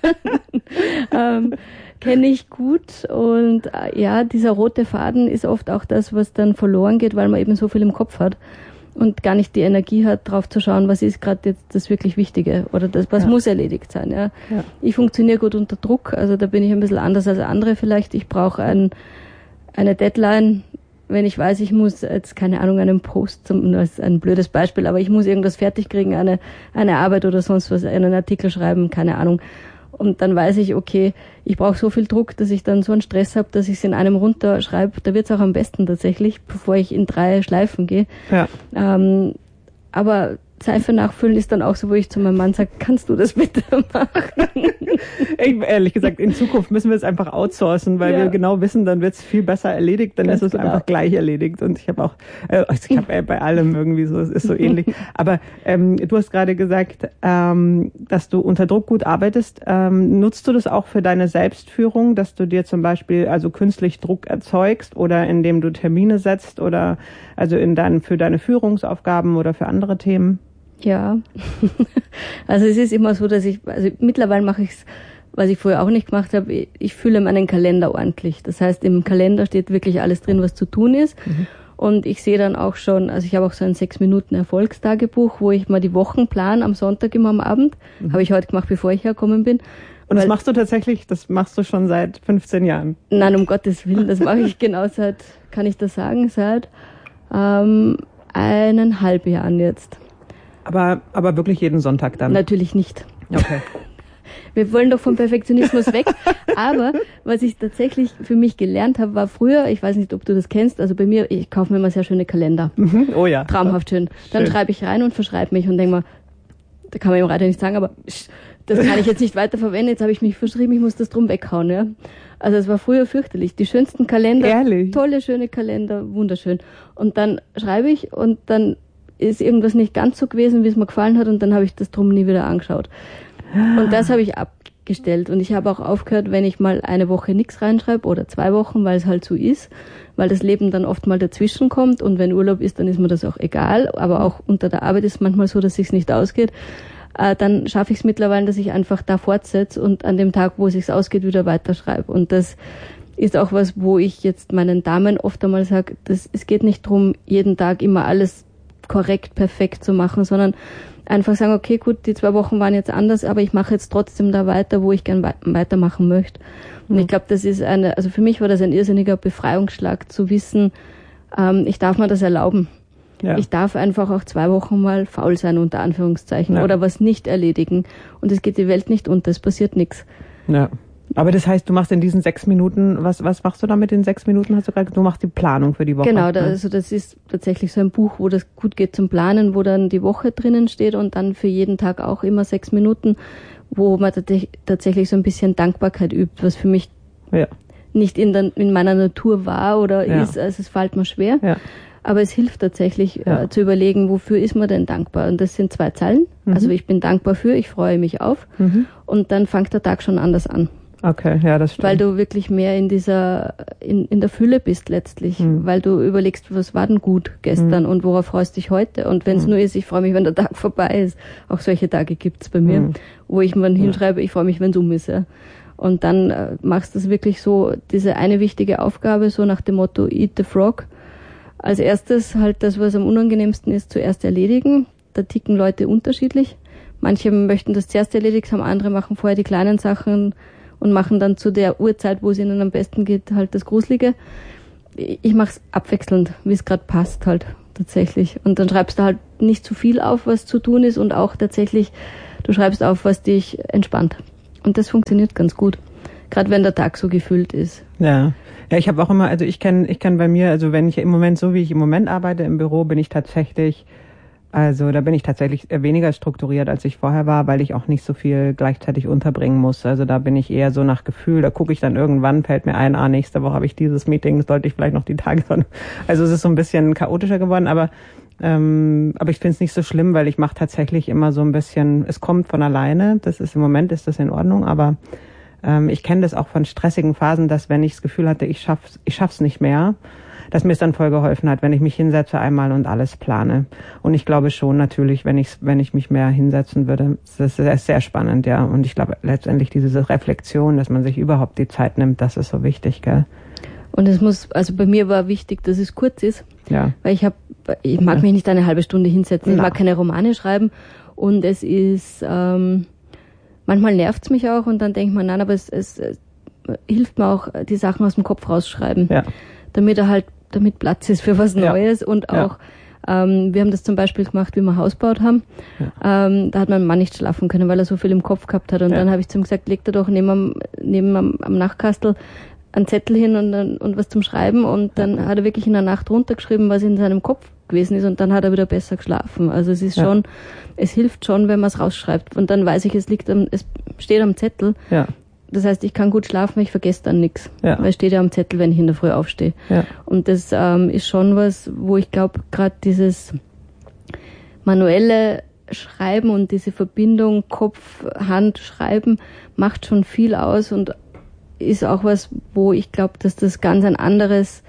ähm, kenne ich gut und äh, ja, dieser rote Faden ist oft auch das, was dann verloren geht, weil man eben so viel im Kopf hat. Und gar nicht die Energie hat, drauf zu schauen, was ist gerade jetzt das wirklich Wichtige oder das, was ja. muss erledigt sein. Ja. Ja. Ich funktioniere gut unter Druck, also da bin ich ein bisschen anders als andere vielleicht. Ich brauche ein, eine Deadline, wenn ich weiß, ich muss jetzt, keine Ahnung, einen Post, zum, das ist ein blödes Beispiel, aber ich muss irgendwas fertig kriegen, eine, eine Arbeit oder sonst was, einen Artikel schreiben, keine Ahnung. Und dann weiß ich, okay, ich brauche so viel Druck, dass ich dann so einen Stress habe, dass ich es in einem runterschreibe. Da wird es auch am besten tatsächlich, bevor ich in drei Schleifen gehe. Ja. Ähm, aber Seife nachfüllen ist dann auch so, wo ich zu meinem Mann sage, kannst du das bitte machen? Ich, ehrlich gesagt, in Zukunft müssen wir es einfach outsourcen, weil ja. wir genau wissen, dann wird es viel besser erledigt, dann Ganz ist es genau. einfach gleich erledigt. Und ich habe auch, äh, ich habe äh, bei allem irgendwie so, es ist so ähnlich. Aber ähm, du hast gerade gesagt, ähm, dass du unter Druck gut arbeitest. Ähm, nutzt du das auch für deine Selbstführung, dass du dir zum Beispiel also künstlich Druck erzeugst oder indem du Termine setzt oder also in deinen, für deine Führungsaufgaben oder für andere Themen? Ja, also es ist immer so, dass ich, also mittlerweile mache ich es, was ich vorher auch nicht gemacht habe, ich fülle meinen Kalender ordentlich. Das heißt, im Kalender steht wirklich alles drin, was zu tun ist. Mhm. Und ich sehe dann auch schon, also ich habe auch so ein sechs Minuten Erfolgstagebuch, wo ich mal die Wochen plan am Sonntag immer am Abend. Mhm. Habe ich heute gemacht, bevor ich hergekommen bin. Und das Weil, machst du tatsächlich, das machst du schon seit fünfzehn Jahren? Nein, um Gottes Willen, das mache ich genau seit, kann ich das sagen, seit ähm, eineinhalb Jahren jetzt. Aber, aber wirklich jeden Sonntag dann? Natürlich nicht. Okay. Wir wollen doch vom Perfektionismus weg. Aber was ich tatsächlich für mich gelernt habe, war früher, ich weiß nicht, ob du das kennst, also bei mir, ich kaufe mir immer sehr schöne Kalender. Mhm. Oh ja. Traumhaft schön. Dann schön. Schreibe ich rein und verschreibe mich und denke mal, da kann man im Radio nicht sagen, aber das kann ich jetzt nicht weiter verwenden, jetzt habe ich mich verschrieben, ich muss das drum weghauen. Ja. Also es war früher fürchterlich. Die schönsten Kalender, Ehrlich? Tolle, schöne Kalender, wunderschön. Und dann schreibe ich und dann ist irgendwas nicht ganz so gewesen, wie es mir gefallen hat und dann habe ich das drum nie wieder angeschaut. Und das habe ich abgestellt und ich habe auch aufgehört, wenn ich mal eine Woche nichts reinschreibe oder zwei Wochen, weil es halt so ist, weil das Leben dann oft mal dazwischen kommt und wenn Urlaub ist, dann ist mir das auch egal, aber auch unter der Arbeit ist es manchmal so, dass es sich nicht ausgeht. Äh, dann schaffe ich es mittlerweile, dass ich einfach da fortsetze und an dem Tag, wo es sich ausgeht, wieder weiterschreibe. Und das ist auch was, wo ich jetzt meinen Damen oft einmal sage, das, es geht nicht darum, jeden Tag immer alles korrekt, perfekt zu machen, sondern einfach sagen, okay, gut, die zwei Wochen waren jetzt anders, aber ich mache jetzt trotzdem da weiter, wo ich gern we- weitermachen möchte. Und mhm. ich glaube, das ist eine, also für mich war das ein irrsinniger Befreiungsschlag zu wissen, ähm, ich darf mir das erlauben. Ja. Ich darf einfach auch zwei Wochen mal faul sein, unter Anführungszeichen, ja. oder was nicht erledigen. Und es geht die Welt nicht unter, es passiert nichts. Ja. Aber das heißt, du machst in diesen sechs Minuten, was was machst du da mit den sechs Minuten? Hast du gerade, du machst die Planung für die Woche. Genau, da, also das ist tatsächlich so ein Buch, wo das gut geht zum Planen, wo dann die Woche drinnen steht und dann für jeden Tag auch immer sechs Minuten, wo man tatsächlich so ein bisschen Dankbarkeit übt, was für mich ja. nicht in, der, in meiner Natur war oder ja. ist, also es fällt mir schwer. Ja. Aber es hilft tatsächlich ja. äh, zu überlegen, wofür ist man denn dankbar? Und das sind zwei Zeilen. Mhm. Also ich bin dankbar für, ich freue mich auf. Mhm. Und dann fängt der Tag schon anders an. Okay, ja, das stimmt. Weil du wirklich mehr in dieser, in, in der Fülle bist letztlich, hm. weil du überlegst, was war denn gut gestern hm. und worauf freust du dich heute? Und wenn es hm. nur ist, ich freue mich, wenn der Tag vorbei ist. Auch solche Tage gibt's bei mir, hm. wo ich mir hinschreibe, ich freue mich, wenn es um ist. Ja. Und dann äh, machst du es wirklich so, diese eine wichtige Aufgabe, so nach dem Motto Eat the Frog. Als erstes halt das, was am unangenehmsten ist, zuerst erledigen. Da ticken Leute unterschiedlich. Manche möchten das zuerst erledigt haben, andere machen vorher die kleinen Sachen und machen dann zu der Uhrzeit, wo es ihnen am besten geht, halt das Gruselige. Ich mache es abwechselnd, wie es gerade passt halt tatsächlich. Und dann schreibst du halt nicht zu viel auf, was zu tun ist und auch tatsächlich, du schreibst auf, was dich entspannt. Und das funktioniert ganz gut, gerade wenn der Tag so gefüllt ist. Ja, ja, ich habe auch immer, also ich kenne ich kenn bei mir, also wenn ich im Moment, so wie ich im Moment arbeite im Büro, bin ich tatsächlich Also da bin ich tatsächlich weniger strukturiert, als ich vorher war, weil ich auch nicht so viel gleichzeitig unterbringen muss. Also da bin ich eher so nach Gefühl, da gucke ich dann irgendwann, fällt mir ein, ah, nächste Woche habe ich dieses Meeting, sollte ich vielleicht noch die Tage von. Also es ist so ein bisschen chaotischer geworden, aber ähm, aber ich finde es nicht so schlimm, weil ich mache tatsächlich immer so ein bisschen, es kommt von alleine, das ist im Moment ist das in Ordnung, aber ähm, ich kenne das auch von stressigen Phasen, dass wenn ich das Gefühl hatte, ich schaff's, ich schaff's nicht mehr, dass mir es dann voll geholfen hat, wenn ich mich hinsetze einmal und alles plane. Und ich glaube schon natürlich, wenn ich wenn ich mich mehr hinsetzen würde, das ist sehr spannend, ja. Und ich glaube letztendlich diese Reflexion, dass man sich überhaupt die Zeit nimmt, das ist so wichtig, gell? Und es muss, also bei mir war wichtig, dass es kurz ist, ja. Weil ich habe, ich mag mich nicht eine halbe Stunde hinsetzen, ich mag keine Romane schreiben und es ist, ähm, manchmal nervt es mich auch und dann denkt man, nein, aber es, es, es hilft mir auch, die Sachen aus dem Kopf rausschreiben, ja. damit er halt damit Platz ist für was Neues ja. und auch, ja. ähm, wir haben das zum Beispiel gemacht, wie wir Haus gebaut haben, ja. ähm, da hat mein Mann nicht schlafen können, weil er so viel im Kopf gehabt hat und ja. dann habe ich zu ihm gesagt, leg da doch neben am, neben am, am Nachtkastel einen Zettel hin und, dann, und was zum Schreiben und dann ja. hat er wirklich in der Nacht runtergeschrieben, was in seinem Kopf gewesen ist und dann hat er wieder besser geschlafen. Also es ist ja. schon, es hilft schon, wenn man es rausschreibt und dann weiß ich, es liegt am, es steht am Zettel. Ja. Das heißt, ich kann gut schlafen, ich vergesse dann nichts. Ja. Weil es steht ja am Zettel, wenn ich in der Früh aufstehe. Ja. Und das ähm, ist schon was, wo ich glaube, gerade dieses manuelle Schreiben und diese Verbindung Kopf, Hand, Schreiben macht schon viel aus und ist auch was, wo ich glaube, dass das ganz ein anderes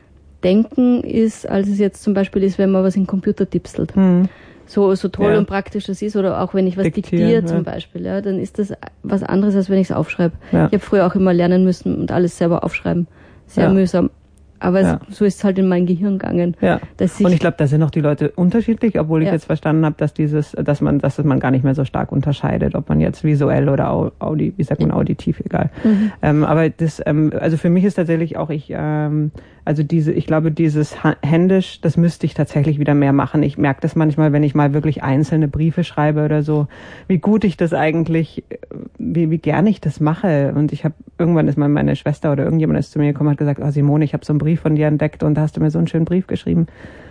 Denken ist, als es jetzt zum Beispiel ist, wenn man was in den Computer tipselt. Mhm. So, so toll ja. und praktisch das ist, oder auch wenn ich was Diktieren, diktiere zum ja. Beispiel, ja, dann ist das was anderes, als wenn ich es aufschreibe. Ja. Ich habe früher auch immer lernen müssen und alles selber aufschreiben. Sehr ja. mühsam. Aber ja. es, so ist es halt in mein Gehirn gegangen. Ja. Dass ich und ich glaube, da sind auch die Leute unterschiedlich, obwohl ich ja. jetzt verstanden habe, dass dieses, dass man, dass man gar nicht mehr so stark unterscheidet, ob man jetzt visuell oder audi, wie sagt man, auditiv, egal. Mhm. Ähm, aber das, ähm, also für mich ist tatsächlich auch ich, ähm, also diese, ich glaube, dieses händisch, das müsste ich tatsächlich wieder mehr machen. Ich merke das manchmal, wenn ich mal wirklich einzelne Briefe schreibe oder so, wie gut ich das eigentlich, wie, wie gern ich das mache. Und ich habe irgendwann ist mal meine Schwester oder irgendjemand ist zu mir gekommen und hat gesagt, oh Simone, ich habe so einen Brief von dir entdeckt und da hast du mir so einen schönen Brief geschrieben.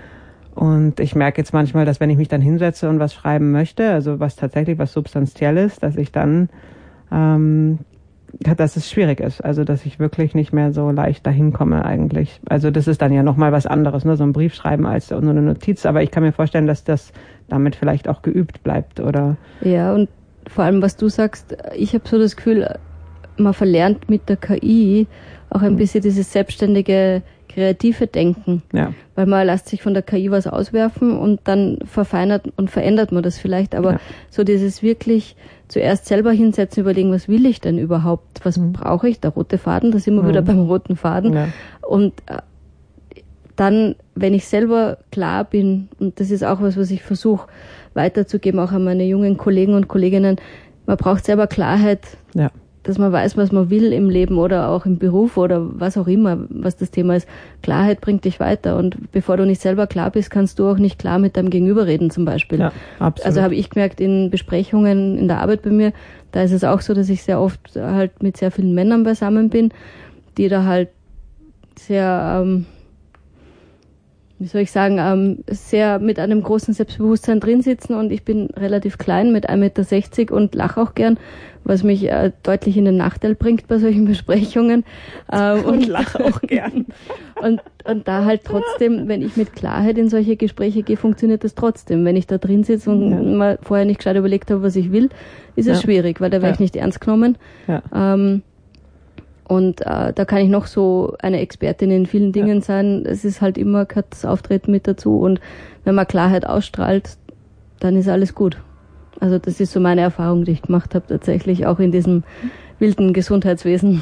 Und ich merke jetzt manchmal, dass wenn ich mich dann hinsetze und was schreiben möchte, also was tatsächlich was Substanzielles, dass ich dann ähm, dass es schwierig ist, also dass ich wirklich nicht mehr so leicht dahin komme eigentlich. Also das ist dann ja nochmal was anderes, ne? So ein Brief schreiben als so eine Notiz, aber ich kann mir vorstellen, dass das damit vielleicht auch geübt bleibt, oder? Ja, und vor allem, was du sagst, ich habe so das Gefühl, man verlernt mit der K I auch ein bisschen dieses selbstständige, kreative Denken. Ja. Weil man lässt sich von der K I was auswerfen und dann verfeinert und verändert man das vielleicht. Aber ja. so dieses wirklich zuerst selber hinsetzen, überlegen, was will ich denn überhaupt? Was mhm. brauche ich? Der rote Faden, da sind wir mhm. wieder beim roten Faden. Ja. Und äh, dann, wenn ich selber klar bin, und das ist auch was, was ich versuche weiterzugeben, auch an meine jungen Kollegen und Kolleginnen, man braucht selber Klarheit, ja. dass man weiß, was man will im Leben oder auch im Beruf oder was auch immer, was das Thema ist. Klarheit bringt dich weiter und bevor du nicht selber klar bist, kannst du auch nicht klar mit deinem Gegenüber reden zum Beispiel. Ja, absolut. Also habe ich gemerkt in Besprechungen in der Arbeit bei mir, da ist es auch so, dass ich sehr oft halt mit sehr vielen Männern beisammen bin, die da halt sehr, ähm, wie soll ich sagen, ähm, sehr mit einem großen Selbstbewusstsein drin sitzen und ich bin relativ klein mit ein Meter sechzig und lache auch gern, was mich äh, deutlich in den Nachteil bringt bei solchen Besprechungen. Ähm, und, und lache auch gern. und, und da halt trotzdem, wenn ich mit Klarheit in solche Gespräche gehe, funktioniert das trotzdem. Wenn ich da drin sitze und ja. mal vorher nicht gescheit überlegt habe, was ich will, ist es ja. schwierig, weil da werde ja. ich nicht ernst genommen. Ja. Ähm, Und äh, da kann ich noch so eine Expertin in vielen Dingen ja. sein. Es ist halt immer, gehört das Auftreten mit dazu. Und wenn man Klarheit ausstrahlt, dann ist alles gut. Also das ist so meine Erfahrung, die ich gemacht habe, tatsächlich auch in diesem wilden Gesundheitswesen.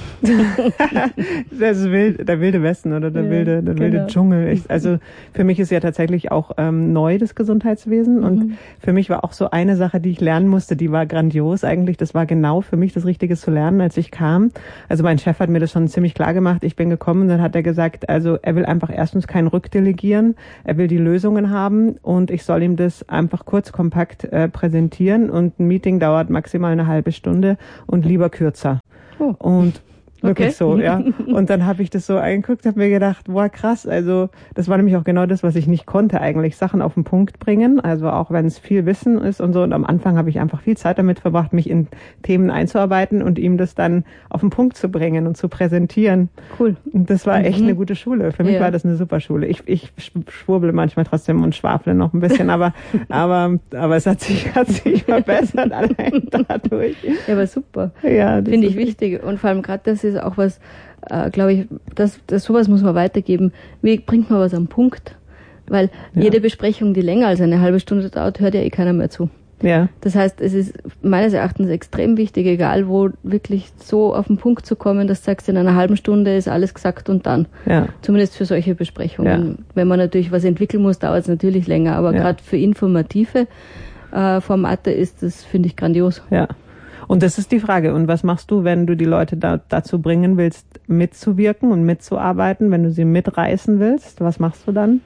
Das ist wild, der wilde Westen oder der ja, wilde, der genau. wilde Dschungel. Ich, also für mich ist ja tatsächlich auch ähm, neu das Gesundheitswesen mhm. und für mich war auch so eine Sache, die ich lernen musste, die war grandios eigentlich. Das war genau für mich das Richtige zu lernen, als ich kam. Also mein Chef hat mir das schon ziemlich klar gemacht. Ich bin gekommen und dann hat er gesagt, also er will einfach erstens kein Rückdelegieren, er will die Lösungen haben und ich soll ihm das einfach kurz, kompakt äh, präsentieren und ein Meeting dauert maximal eine halbe Stunde und lieber kürzer. Oh. Und wirklich okay. so, ja. Und dann habe ich das so eingeguckt, habe mir gedacht, boah, krass, also das war nämlich auch genau das, was ich nicht konnte eigentlich, Sachen auf den Punkt bringen, also auch wenn es viel Wissen ist und so. Und am Anfang habe ich einfach viel Zeit damit verbracht, mich in Themen einzuarbeiten und ihm das dann auf den Punkt zu bringen und zu präsentieren. Cool. Und das war echt mhm. eine gute Schule. Für mich ja. war das eine super Schule. Ich, ich schwurbel manchmal trotzdem und schwafle noch ein bisschen, aber aber aber es hat sich hat sich verbessert allein dadurch. Ja, aber super. Ja, finde ich wichtig und vor allem gerade das ist auch was, äh, glaube ich, das, das sowas muss man weitergeben. Wie bringt man was am Punkt? Weil ja. jede Besprechung, die länger als eine halbe Stunde dauert, hört ja eh keiner mehr zu. Ja. Das heißt, es ist meines Erachtens extrem wichtig, egal wo, wirklich so auf den Punkt zu kommen, dass du sagst, in einer halben Stunde ist alles gesagt und dann. Ja. Zumindest für solche Besprechungen. Ja. Wenn man natürlich was entwickeln muss, dauert es natürlich länger, aber ja. gerade für informative äh, Formate ist das, finde ich, grandios. Ja. Und das ist die Frage. Und was machst du, wenn du die Leute da, dazu bringen willst, mitzuwirken und mitzuarbeiten, wenn du sie mitreißen willst? Was machst du dann?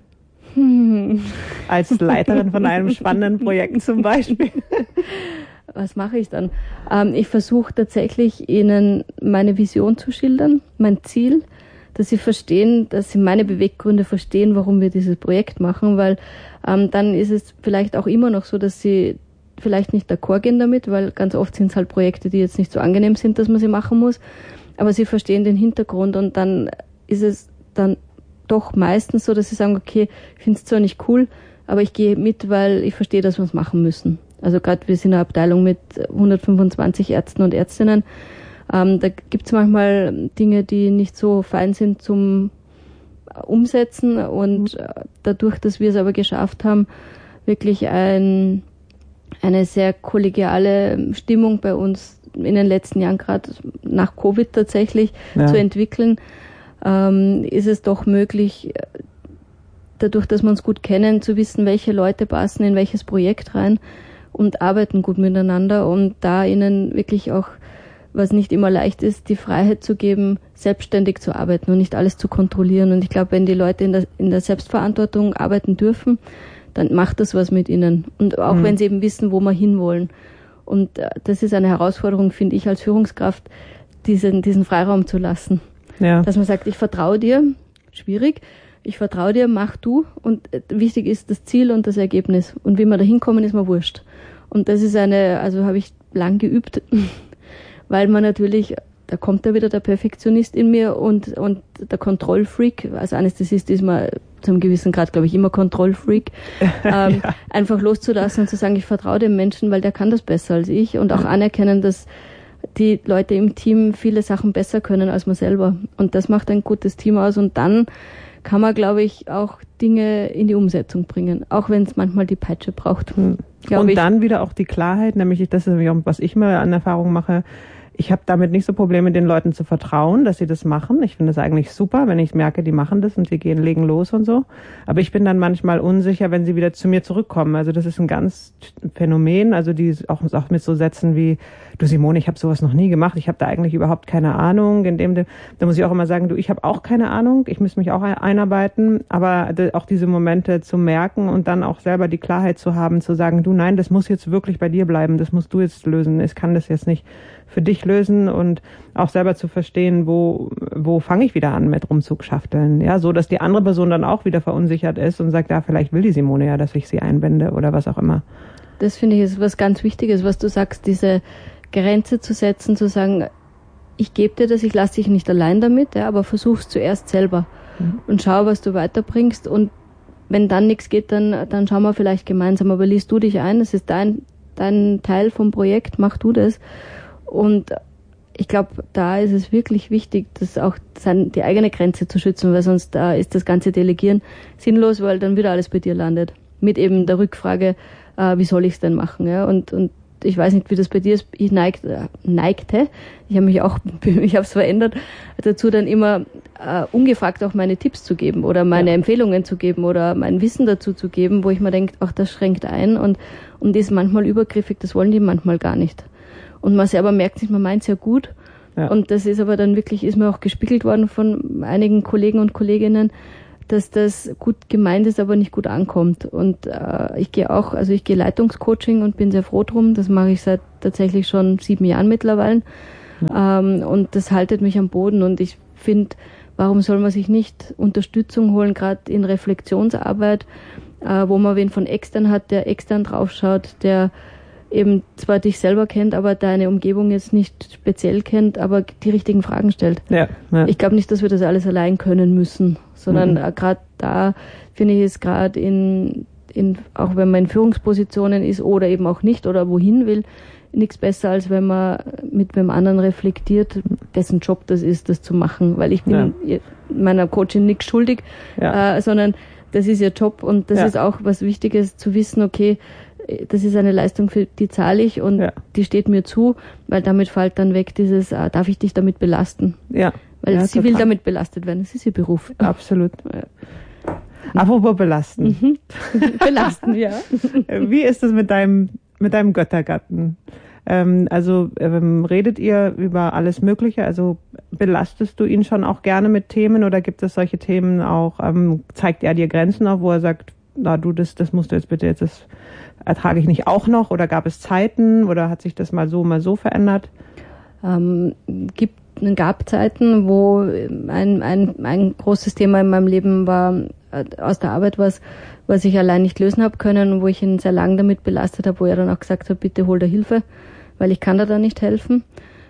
Hm. Als Leiterin von einem spannenden Projekt zum Beispiel. Was mache ich dann? Ähm, ich versuche tatsächlich, ihnen meine Vision zu schildern, mein Ziel, dass sie verstehen, dass sie meine Beweggründe verstehen, warum wir dieses Projekt machen, weil ähm, dann ist es vielleicht auch immer noch so, dass sie vielleicht nicht d'accord gehen damit, weil ganz oft sind es halt Projekte, die jetzt nicht so angenehm sind, dass man sie machen muss, aber sie verstehen den Hintergrund und dann ist es dann doch meistens so, dass sie sagen, okay, ich finde es zwar nicht cool, aber ich gehe mit, weil ich verstehe, dass wir es machen müssen. Also gerade wir sind eine Abteilung mit hundertfünfundzwanzig Ärzten und Ärztinnen, ähm, da gibt es manchmal Dinge, die nicht so fein sind zum Umsetzen und mhm. dadurch, dass wir es aber geschafft haben, wirklich ein eine sehr kollegiale Stimmung bei uns in den letzten Jahren, gerade nach Covid tatsächlich, ja. zu entwickeln, ähm, ist es doch möglich, dadurch, dass wir uns gut kennen, zu wissen, welche Leute passen in welches Projekt rein und arbeiten gut miteinander und da ihnen wirklich auch, was nicht immer leicht ist, die Freiheit zu geben, selbstständig zu arbeiten und nicht alles zu kontrollieren. Und ich glaube, wenn die Leute in der, in der Selbstverantwortung arbeiten dürfen, dann macht das was mit ihnen. Und auch mhm. wenn sie eben wissen, wo wir hinwollen. Und äh, das ist eine Herausforderung, finde ich, als Führungskraft, diesen, diesen Freiraum zu lassen. Ja. Dass man sagt, ich vertraue dir, schwierig, ich vertraue dir, mach du. Und äh, wichtig ist das Ziel und das Ergebnis. Und wie wir da hinkommen, ist mir wurscht. Und das ist eine, also habe ich lang geübt, weil man natürlich, da kommt da wieder der Perfektionist in mir und, und der Kontrollfreak. Als Anästhesist ist man zu einem gewissen Grad, glaube ich, immer Kontrollfreak. ähm, ja. Einfach loszulassen und zu sagen, ich vertraue dem Menschen, weil der kann das besser als ich und auch anerkennen, dass die Leute im Team viele Sachen besser können als man selber. Und das macht ein gutes Team aus und dann kann man, glaube ich, auch Dinge in die Umsetzung bringen, auch wenn es manchmal die Peitsche braucht. Hm. Und ich. dann wieder auch die Klarheit, nämlich das ist nämlich auch, was ich mal an Erfahrung mache, ich habe damit nicht so Probleme, den Leuten zu vertrauen, dass sie das machen. Ich finde es eigentlich super, wenn ich merke, die machen das und sie gehen, legen los und so. Aber ich bin dann manchmal unsicher, wenn sie wieder zu mir zurückkommen. Also das ist ein ganz Phänomen, also die auch, auch mit so Sätzen wie, du Simone, ich habe sowas noch nie gemacht, ich habe da eigentlich überhaupt keine Ahnung. In dem, da muss ich auch immer sagen, du, ich habe auch keine Ahnung, ich müsste mich auch einarbeiten. Aber auch diese Momente zu merken und dann auch selber die Klarheit zu haben, zu sagen, du, nein, das muss jetzt wirklich bei dir bleiben, das musst du jetzt lösen, ich kann das jetzt nicht für dich lösen und auch selber zu verstehen, wo wo fange ich wieder an mit rumzuschafteln, ja, so dass die andere Person dann auch wieder verunsichert ist und sagt, ja, vielleicht will die Simone ja, dass ich sie einbinde oder was auch immer. Das finde ich ist was ganz Wichtiges, was du sagst, diese Grenze zu setzen, zu sagen, ich gebe dir das, ich lasse dich nicht allein damit, ja, aber versuch's zuerst selber mhm. und schau, was du weiterbringst und wenn dann nichts geht, dann dann schauen wir vielleicht gemeinsam, aber liest du dich ein, das ist dein dein Teil vom Projekt, mach du das. Und ich glaube, da ist es wirklich wichtig, dass auch sein, die eigene Grenze zu schützen, weil sonst da ist das ganze Delegieren sinnlos, weil dann wieder alles bei dir landet. Mit eben der Rückfrage, äh, wie soll ich es denn machen? Ja? Und, und ich weiß nicht, wie das bei dir ist. Ich neigt, äh, neigte, ich habe mich auch, ich habe es verändert, dazu dann immer äh, ungefragt auch meine Tipps zu geben oder meine ja. Empfehlungen zu geben oder mein Wissen dazu zu geben, wo ich mir denke, ach, das schränkt ein und, und ist manchmal übergriffig, das wollen die manchmal gar nicht. Und man selber merkt sich, man meint es ja gut. Ja. Und das ist aber dann wirklich, ist mir auch gespiegelt worden von einigen Kollegen und Kolleginnen, dass das gut gemeint ist, aber nicht gut ankommt. Und äh, ich gehe auch, also ich gehe Leitungscoaching und bin sehr froh drum. Das mache ich seit tatsächlich schon sieben Jahren mittlerweile. Ja. Ähm, und das haltet mich am Boden. Und ich finde, warum soll man sich nicht Unterstützung holen, gerade in Reflexionsarbeit, äh, wo man wen von extern hat, der extern draufschaut, der eben zwar dich selber kennt, aber deine Umgebung jetzt nicht speziell kennt, aber die richtigen Fragen stellt. Ja, ja. Ich glaube nicht, dass wir das alles allein können müssen, sondern mhm. gerade da finde ich es gerade in, in, auch wenn man in Führungspositionen ist oder eben auch nicht oder wohin will, nichts besser, als wenn man mit wem anderen reflektiert, dessen Job das ist, das zu machen, weil ich bin ja. meiner Coachin nichts schuldig, ja. äh, sondern das ist ihr Job und das ja. ist auch was Wichtiges zu wissen, okay, das ist eine Leistung, für die zahle ich und ja. die steht mir zu, weil damit fällt dann weg dieses, ah, darf ich dich damit belasten? Ja. Weil ja, sie total. will damit belastet werden, das ist ihr Beruf. Absolut. Ja. Apropos belasten. Mhm. Belasten, ja. Wie ist es mit deinem, mit deinem Göttergatten? Ähm, also ähm, redet ihr über alles Mögliche? Also belastest du ihn schon auch gerne mit Themen oder gibt es solche Themen auch, ähm, zeigt er dir Grenzen auf, wo er sagt, na du, das, das musst du jetzt bitte, jetzt das ertrage ich nicht auch noch, oder gab es Zeiten oder hat sich das mal so, mal so verändert? Ähm, gibt, gab Zeiten, wo ein, ein, ein großes Thema in meinem Leben war, aus der Arbeit was, was ich allein nicht lösen habe können und wo ich ihn sehr lange damit belastet habe, wo er dann auch gesagt hat, bitte hol dir Hilfe, weil ich kann dir da nicht helfen.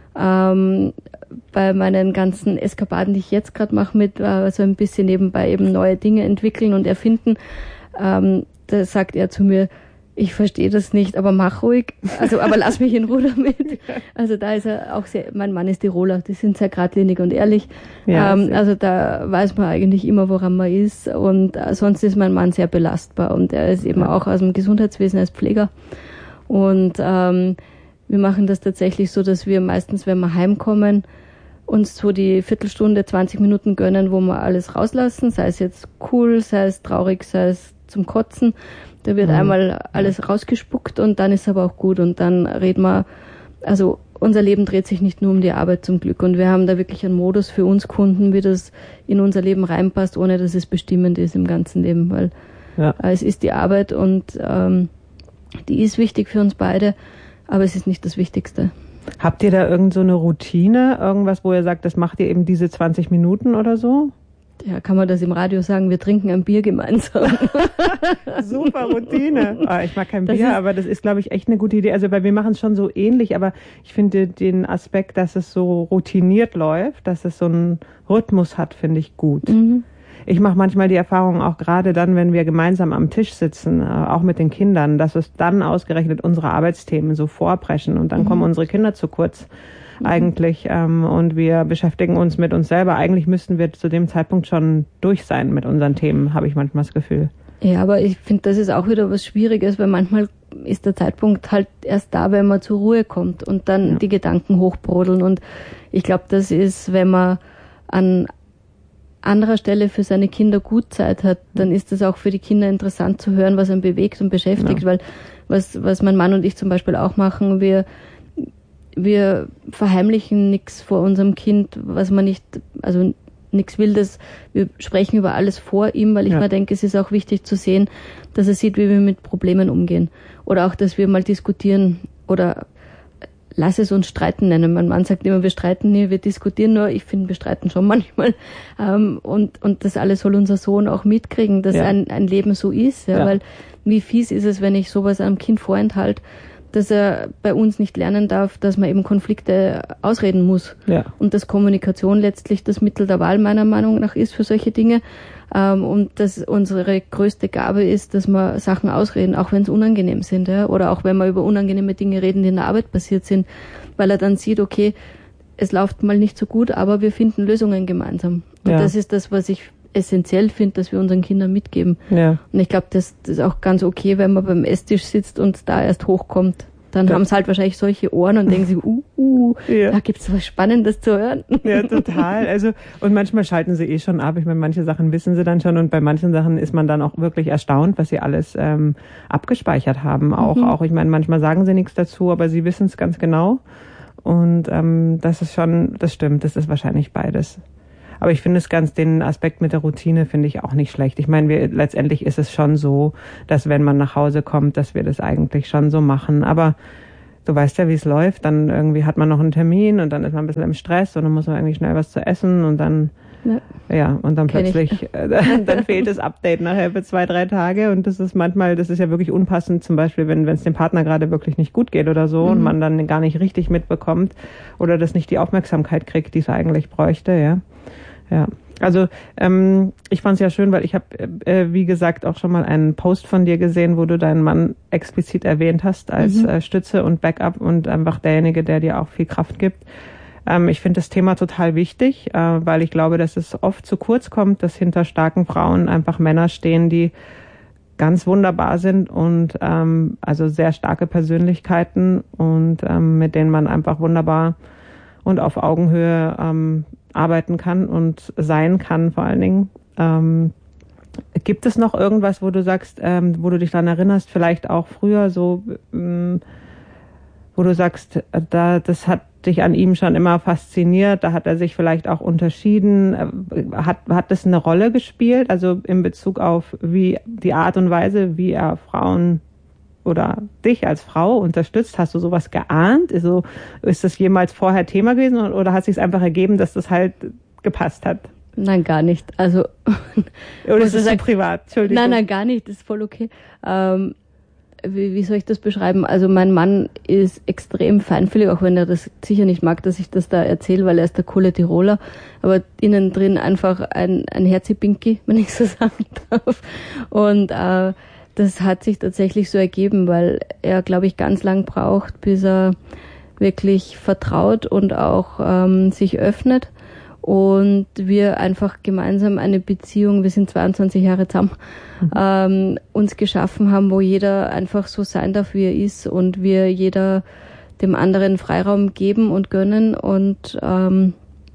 Ähm, bei meinen ganzen Eskapaden, die ich jetzt gerade mache, mit äh, so ein bisschen nebenbei eben neue Dinge entwickeln und erfinden, ähm, da sagt er zu mir, ich verstehe das nicht, aber mach ruhig. Also, aber lass mich in Ruhe damit. Also da ist er auch sehr, mein Mann ist Tiroler, die sind sehr geradlinig und ehrlich. Ja, ähm, also da weiß man eigentlich immer, woran man ist. Und äh, sonst ist mein Mann sehr belastbar und er ist eben auch aus dem Gesundheitswesen als Pfleger. Und ähm, wir machen das tatsächlich so, dass wir meistens, wenn wir heimkommen, uns so die Viertelstunde, zwanzig Minuten gönnen, wo wir alles rauslassen, sei es jetzt cool, sei es traurig, sei es zum Kotzen. Da wird mhm. einmal alles rausgespuckt und dann ist aber auch gut und dann reden wir, also unser Leben dreht sich nicht nur um die Arbeit zum Glück und wir haben da wirklich einen Modus für uns Kunden, wie das in unser Leben reinpasst, ohne dass es bestimmend ist im ganzen Leben, weil ja. es ist die Arbeit und ähm, die ist wichtig für uns beide, aber es ist nicht das Wichtigste. Habt ihr da irgend so eine Routine, irgendwas, wo ihr sagt, das macht ihr eben diese zwanzig Minuten oder so? Ja, kann man das im Radio sagen, wir trinken ein Bier gemeinsam. Super Routine. Oh, ich mag kein das Bier, aber das ist, glaube ich, echt eine gute Idee. Also, weil wir machen es schon so ähnlich, aber ich finde den Aspekt, dass es so routiniert läuft, dass es so einen Rhythmus hat, finde ich gut. Mhm. Ich mache manchmal die Erfahrung, auch gerade dann, wenn wir gemeinsam am Tisch sitzen, auch mit den Kindern, dass es dann ausgerechnet unsere Arbeitsthemen so vorpreschen und dann mhm. kommen unsere Kinder zu kurz. Eigentlich ähm, und wir beschäftigen uns mit uns selber. Eigentlich müssten wir zu dem Zeitpunkt schon durch sein mit unseren Themen, habe ich manchmal das Gefühl. Ja, aber ich finde, das ist auch wieder was Schwieriges, weil manchmal ist der Zeitpunkt halt erst da, wenn man zur Ruhe kommt und dann ja. die Gedanken hochbrodeln. Und ich glaube, das ist, wenn man an anderer Stelle für seine Kinder gut Zeit hat, dann ist das auch für die Kinder interessant zu hören, was einen bewegt und beschäftigt, ja. weil was, was mein Mann und ich zum Beispiel auch machen, wir Wir verheimlichen nichts vor unserem Kind, was man nicht, also nichts Wildes. Wir sprechen über alles vor ihm, weil ich ja. mir denke, es ist auch wichtig zu sehen, dass er sieht, wie wir mit Problemen umgehen. Oder auch, dass wir mal diskutieren oder lass es uns streiten nennen. Mein Mann sagt immer, wir streiten nie, wir diskutieren nur. Ich finde, wir streiten schon manchmal. Und, und das alles soll unser Sohn auch mitkriegen, dass ja. ein, ein Leben so ist. Ja, ja. Weil wie fies ist es, wenn ich sowas einem Kind vorenthalte, dass er bei uns nicht lernen darf, dass man eben Konflikte ausreden muss. Ja. Und dass Kommunikation letztlich das Mittel der Wahl meiner Meinung nach ist für solche Dinge. Ähm, und dass unsere größte Gabe ist, dass wir Sachen ausreden, auch wenn es unangenehm sind. Ja? Oder auch wenn wir über unangenehme Dinge reden, die in der Arbeit passiert sind. Weil er dann sieht, okay, es läuft mal nicht so gut, aber wir finden Lösungen gemeinsam. Und ja. das ist das, was ich essentiell finde, dass wir unseren Kindern mitgeben. Ja. Und ich glaube, das, das ist auch ganz okay, wenn man beim Esstisch sitzt und da erst hochkommt. Dann ja. haben sie halt wahrscheinlich solche Ohren und denken sich, uh, uh, ja. da gibt's was Spannendes zu hören. Ja, total. Also, und manchmal schalten sie eh schon ab. Ich meine, manche Sachen wissen sie dann schon und bei manchen Sachen ist man dann auch wirklich erstaunt, was sie alles ähm, abgespeichert haben. Auch, mhm. auch, ich meine, manchmal sagen sie nichts dazu, aber sie wissen es ganz genau. Und ähm, das ist schon, das stimmt, das ist wahrscheinlich beides. Aber ich finde es ganz, den Aspekt mit der Routine finde ich auch nicht schlecht. Ich meine, wir, letztendlich ist es schon so, dass wenn man nach Hause kommt, dass wir das eigentlich schon so machen. Aber du weißt ja, wie es läuft. Dann irgendwie hat man noch einen Termin und dann ist man ein bisschen im Stress und dann muss man irgendwie schnell was zu essen und dann, ja, ja und dann Kenn plötzlich, äh, dann fehlt das Update nachher für zwei, drei Tage und das ist manchmal, das ist ja wirklich unpassend, zum Beispiel, wenn wenn es dem Partner gerade wirklich nicht gut geht oder so mhm. und man dann gar nicht richtig mitbekommt oder das nicht die Aufmerksamkeit kriegt, die es eigentlich bräuchte, ja. Ja, also ähm, ich fand es ja schön, weil ich habe, äh, wie gesagt, auch schon mal einen Post von dir gesehen, wo du deinen Mann explizit erwähnt hast als mhm. äh, Stütze und Backup und einfach derjenige, der dir auch viel Kraft gibt. Ähm, ich finde das Thema total wichtig, äh, weil ich glaube, dass es oft zu kurz kommt, dass hinter starken Frauen einfach Männer stehen, die ganz wunderbar sind und ähm, also sehr starke Persönlichkeiten und ähm, mit denen man einfach wunderbar und auf Augenhöhe ähm, arbeiten kann und sein kann vor allen Dingen. Ähm, gibt es noch irgendwas, wo du sagst, ähm, wo du dich daran erinnerst, vielleicht auch früher so, ähm, wo du sagst, da das hat dich an ihm schon immer fasziniert, da hat er sich vielleicht auch unterschieden, hat hat das eine Rolle gespielt, also in Bezug auf wie die Art und Weise, wie er Frauen oder dich als Frau unterstützt? Hast du sowas geahnt? Also, ist das jemals vorher Thema gewesen oder hat es sich einfach ergeben, dass das halt gepasst hat? Nein, gar nicht. Also oder ist es so privat? Entschuldigung. Nein, nein, gar nicht. Das ist voll okay. Ähm, wie, wie soll ich das beschreiben? Also mein Mann ist extrem feinfühlig, auch wenn er das sicher nicht mag, dass ich das da erzähle, weil er ist der coole Tiroler, aber innen drin einfach ein, ein Herzi-Pinky, wenn ich so sagen darf. Und äh, das hat sich tatsächlich so ergeben, weil er, glaube ich, ganz lang braucht, bis er wirklich vertraut und auch ähm, sich öffnet und wir einfach gemeinsam eine Beziehung, wir sind zweiundzwanzig Jahre zusammen, mhm. ähm, uns geschaffen haben, wo jeder einfach so sein darf, wie er ist und wir jeder dem anderen Freiraum geben und gönnen und ähm,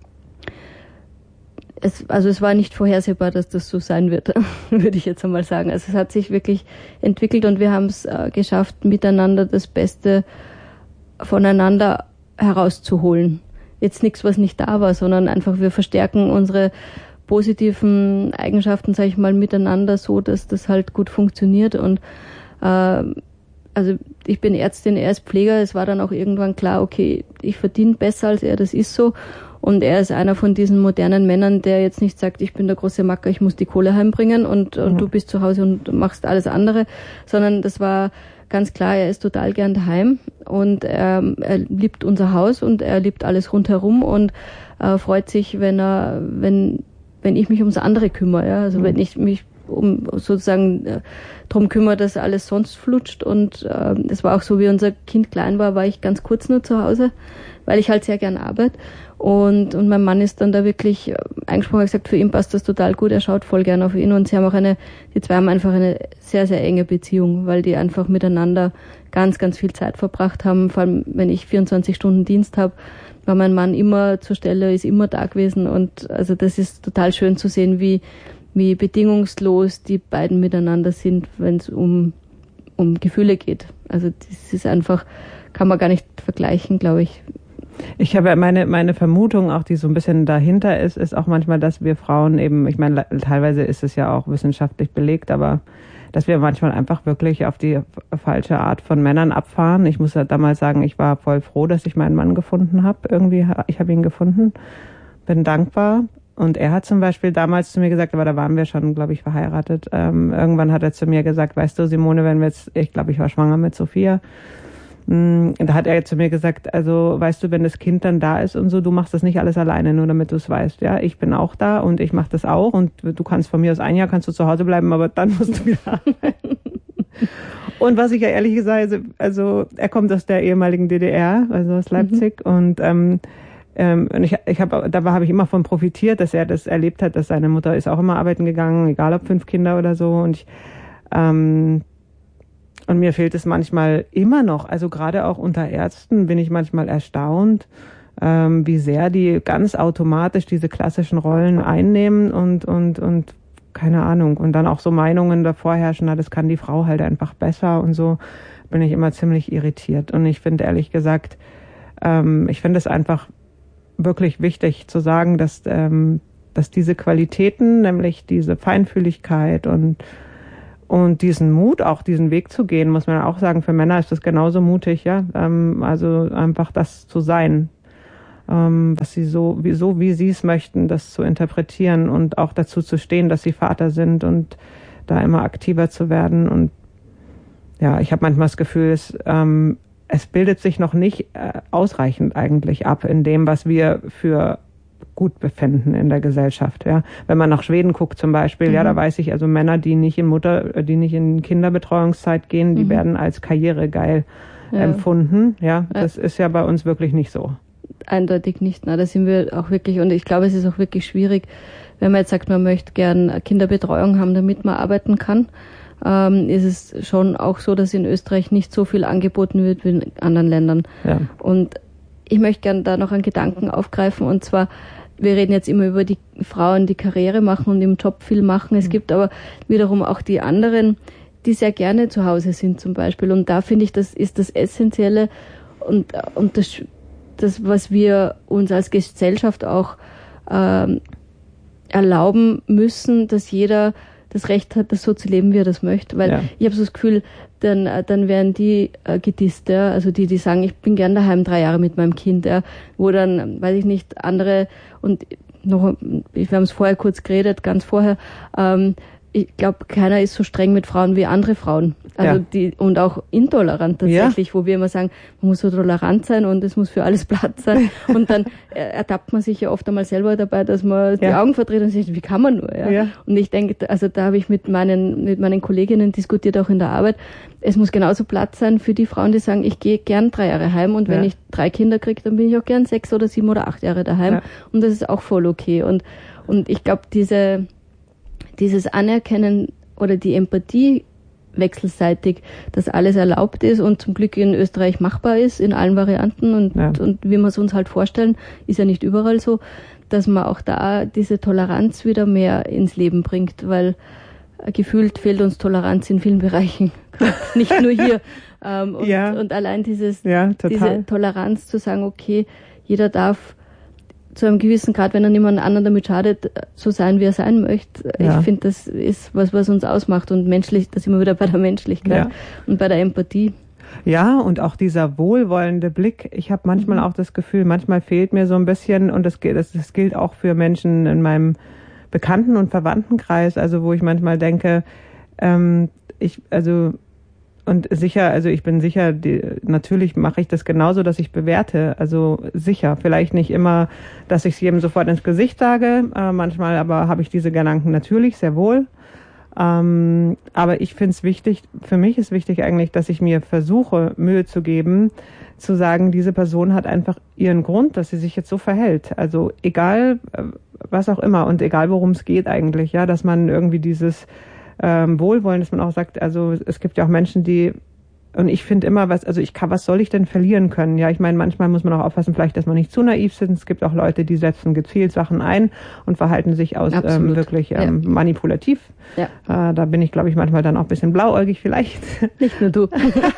Es, also es war nicht vorhersehbar, dass das so sein wird, würde ich jetzt einmal sagen. Also es hat sich wirklich entwickelt und wir haben es äh, geschafft, miteinander das Beste voneinander herauszuholen. Jetzt nichts, was nicht da war, sondern einfach wir verstärken unsere positiven Eigenschaften, sage ich mal, miteinander so, dass das halt gut funktioniert. Und äh, also ich bin Ärztin, er ist Pfleger. Es war dann auch irgendwann klar, okay, ich verdiene besser als er, das ist so. Und er ist einer von diesen modernen Männern, der jetzt nicht sagt, ich bin der große Macker, ich muss die Kohle heimbringen und, und mhm. du bist zu Hause und machst alles andere, sondern das war ganz klar, er ist total gern daheim und er, er liebt unser Haus und er liebt alles rundherum und äh, freut sich, wenn er, wenn, wenn ich mich ums andere kümmere, ja, also mhm. wenn ich mich um sozusagen äh, drum kümmere, dass alles sonst flutscht und äh, das war auch so, wie unser Kind klein war, war ich ganz kurz nur zu Hause, weil ich halt sehr gern arbeite. Und, und mein Mann ist dann da wirklich eingesprungen und gesagt, für ihn passt das total gut, er schaut voll gern auf ihn und sie haben auch eine, die zwei haben einfach eine sehr, sehr enge Beziehung, weil die einfach miteinander ganz, ganz viel Zeit verbracht haben, vor allem wenn ich vierundzwanzig Stunden Dienst habe, war mein Mann immer zur Stelle, ist immer da gewesen und also das ist total schön zu sehen, wie, wie bedingungslos die beiden miteinander sind, wenn es um, um Gefühle geht. Also das ist einfach, kann man gar nicht vergleichen, glaube ich. Ich habe meine meine Vermutung, auch die so ein bisschen dahinter ist, ist auch manchmal, dass wir Frauen eben, ich meine, teilweise ist es ja auch wissenschaftlich belegt, aber dass wir manchmal einfach wirklich auf die falsche Art von Männern abfahren. Ich muss ja damals sagen, ich war voll froh, dass ich meinen Mann gefunden habe. Irgendwie, ich habe ihn gefunden, bin dankbar. Und er hat zum Beispiel damals zu mir gesagt, aber da waren wir schon, glaube ich, verheiratet. Ähm, irgendwann hat er zu mir gesagt, weißt du, Simone, wenn wir jetzt, ich glaube, ich war schwanger mit Sophia. Da hat er zu mir gesagt, also weißt du, wenn das Kind dann da ist und so, du machst das nicht alles alleine, nur damit du es weißt. Ja, ich bin auch da und ich mache das auch und du kannst von mir aus ein Jahr kannst du zu Hause bleiben, aber dann musst du wieder arbeiten. Und was ich ja ehrlich gesagt, also, also er kommt aus der ehemaligen D D R, also aus Leipzig mhm. und ähm, Ähm, und ich, ich habe, dabei habe ich immer von profitiert, dass er das erlebt hat, dass seine Mutter ist auch immer arbeiten gegangen, egal ob fünf Kinder oder so. Und ich, ähm, und mir fehlt es manchmal immer noch. Also gerade auch unter Ärzten bin ich manchmal erstaunt, ähm, wie sehr die ganz automatisch diese klassischen Rollen einnehmen und und und keine Ahnung. Und dann auch so Meinungen davor herrschen, na, das kann die Frau halt einfach besser und so. Bin ich immer ziemlich irritiert. Und ich finde ehrlich gesagt, ähm, ich finde es einfach wirklich wichtig zu sagen, dass, ähm, dass diese Qualitäten, nämlich diese Feinfühligkeit und, und diesen Mut, auch diesen Weg zu gehen, muss man auch sagen, für Männer ist das genauso mutig, ja, ähm, also einfach das zu sein, ähm, was sie so, wie, so wie sie es möchten, das zu interpretieren und auch dazu zu stehen, dass sie Vater sind und da immer aktiver zu werden. Und ja, ich habe manchmal das Gefühl, es, ähm, es bildet sich noch nicht äh, ausreichend eigentlich ab in dem, was wir für gut befinden in der Gesellschaft. Ja, wenn man nach Schweden guckt zum Beispiel, mhm. ja, da weiß ich, also Männer, die nicht in Mutter, die nicht in Kinderbetreuungszeit gehen, die mhm. werden als karrieregeil ja. empfunden. Ja, ja, das ist ja bei uns wirklich nicht so. Eindeutig nicht. Na, da sind wir auch wirklich, und ich glaube, es ist auch wirklich schwierig, wenn man jetzt sagt, man möchte gern Kinderbetreuung haben, damit man arbeiten kann. Ähm, ist es schon auch so, dass in Österreich nicht so viel angeboten wird wie in anderen Ländern. Ja. Und ich möchte gerne da noch einen Gedanken aufgreifen, und zwar, wir reden jetzt immer über die Frauen, die Karriere machen und im Job viel machen. Es mhm. gibt aber wiederum auch die anderen, die sehr gerne zu Hause sind zum Beispiel. Und da finde ich, das ist das Essentielle und, und das, das, was wir uns als Gesellschaft auch ähm, erlauben müssen, dass jeder das Recht hat, das so zu leben, wie er das möchte. Weil ja. ich habe so das Gefühl, dann, dann werden die äh, gedisst, ja? Also die, die sagen, ich bin gern daheim drei Jahre mit meinem Kind, ja? Wo dann, weiß ich nicht, andere, und noch, wir haben es vorher kurz geredet, ganz vorher, ähm, ich glaube, keiner ist so streng mit Frauen wie andere Frauen. Also ja. die, und auch intolerant tatsächlich, ja. wo wir immer sagen, man muss so tolerant sein und es muss für alles Platz sein. Und dann ertappt man sich ja oft einmal selber dabei, dass man ja. die Augen verdreht und sagt, wie kann man nur, ja? ja. Und ich denke, also da habe ich mit meinen, mit meinen Kolleginnen diskutiert, auch in der Arbeit. Es muss genauso Platz sein für die Frauen, die sagen, ich gehe gern drei Jahre heim und ja. wenn ich drei Kinder kriege, dann bin ich auch gern sechs oder sieben oder acht Jahre daheim. Ja. Und das ist auch voll okay. Und, und ich glaube, diese, dieses Anerkennen oder die Empathie wechselseitig, dass alles erlaubt ist und zum Glück in Österreich machbar ist, in allen Varianten und, ja. und wie wir es uns halt vorstellen, ist ja nicht überall so, dass man auch da diese Toleranz wieder mehr ins Leben bringt, weil gefühlt fehlt uns Toleranz in vielen Bereichen, nicht nur hier. ähm, und, ja. und allein dieses, ja, diese Toleranz zu sagen, okay, jeder darf zu einem gewissen Grad, wenn er niemand anderen damit schadet, so sein, wie er sein möchte. Ja. Ich finde, das ist was, was uns ausmacht und menschlich, da sind wir wieder bei der Menschlichkeit ja. und bei der Empathie. Ja, und auch dieser wohlwollende Blick. Ich habe manchmal mhm. auch das Gefühl, manchmal fehlt mir so ein bisschen, und das, das, das gilt auch für Menschen in meinem Bekannten- und Verwandtenkreis, also wo ich manchmal denke, ähm, ich, also und sicher, also ich bin sicher, die, natürlich mache ich das genauso, dass ich bewerte. Also sicher, vielleicht nicht immer, dass ich es jedem sofort ins Gesicht sage. Äh, manchmal aber habe ich diese Gedanken natürlich, sehr wohl. Ähm, aber ich finde es wichtig, für mich ist wichtig eigentlich, dass ich mir versuche, Mühe zu geben, zu sagen, diese Person hat einfach ihren Grund, dass sie sich jetzt so verhält. Also egal, was auch immer und egal, worum es geht eigentlich, ja, dass man irgendwie dieses Ähm, Wohlwollen, dass man auch sagt, also es gibt ja auch Menschen, die, und ich finde immer, was, also ich kann, was soll ich denn verlieren können? Ja, ich meine, manchmal muss man auch aufpassen, vielleicht, dass man nicht zu naiv sind. Es gibt auch Leute, die setzen gezielt Sachen ein und verhalten sich aus ähm, wirklich ähm, ja. manipulativ. Ja. Äh, da bin ich, glaube ich, manchmal dann auch ein bisschen blauäugig vielleicht. Nicht nur du.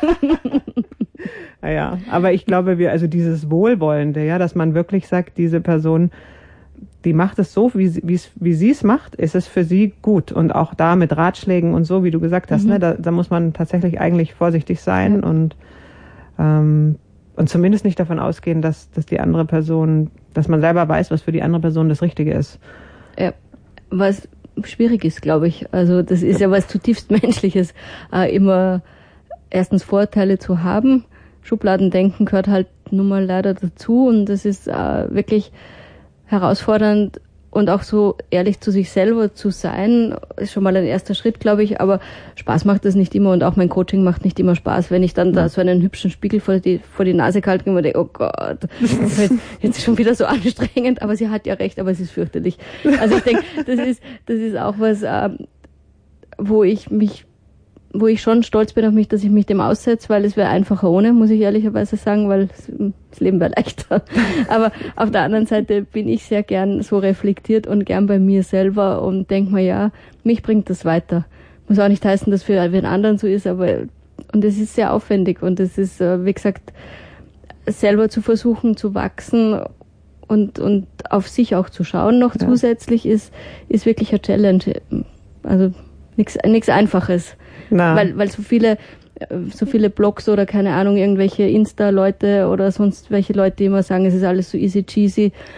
Naja, aber ich glaube, wir, also dieses Wohlwollende, ja, dass man wirklich sagt, diese Person, die macht es so, wie, wie, wie sie es macht, ist es für sie gut. Und auch da mit Ratschlägen und so, wie du gesagt hast, mhm. ne, da, da muss man tatsächlich eigentlich vorsichtig sein ja. und, ähm, und zumindest nicht davon ausgehen, dass, dass die andere Person, dass man selber weiß, was für die andere Person das Richtige ist. Ja, was schwierig ist, glaube ich. Also das ist ja was zutiefst Menschliches, äh, immer erstens Vorurteile zu haben. Schubladendenken gehört halt nun mal leider dazu und das ist äh, wirklich herausfordernd und auch so ehrlich zu sich selber zu sein, ist schon mal ein erster Schritt, glaube ich, aber Spaß macht das nicht immer und auch mein Coaching macht nicht immer Spaß, wenn ich dann ja. da so einen hübschen Spiegel vor die, vor die Nase halte und mir denke, oh Gott, das ist jetzt, jetzt schon wieder so anstrengend, aber sie hat ja recht, aber es ist fürchterlich. Also ich denke, das ist, das ist auch was, ähm, wo ich mich wo ich schon stolz bin auf mich, dass ich mich dem aussetze, weil es wäre einfacher ohne, muss ich ehrlicherweise sagen, weil das Leben wäre leichter. Aber auf der anderen Seite bin ich sehr gern so reflektiert und gern bei mir selber und denke mir, ja, mich bringt das weiter. Muss auch nicht heißen, dass für einen anderen so ist, aber und es ist sehr aufwendig und es ist, wie gesagt, selber zu versuchen zu wachsen und und auf sich auch zu schauen noch ja. zusätzlich ist ist wirklich eine Challenge. Also nichts nichts Einfaches. Na. Weil, weil so viele, so viele Blogs oder keine Ahnung, irgendwelche Insta-Leute oder sonst welche Leute, die immer sagen, es ist alles so easy cheesy.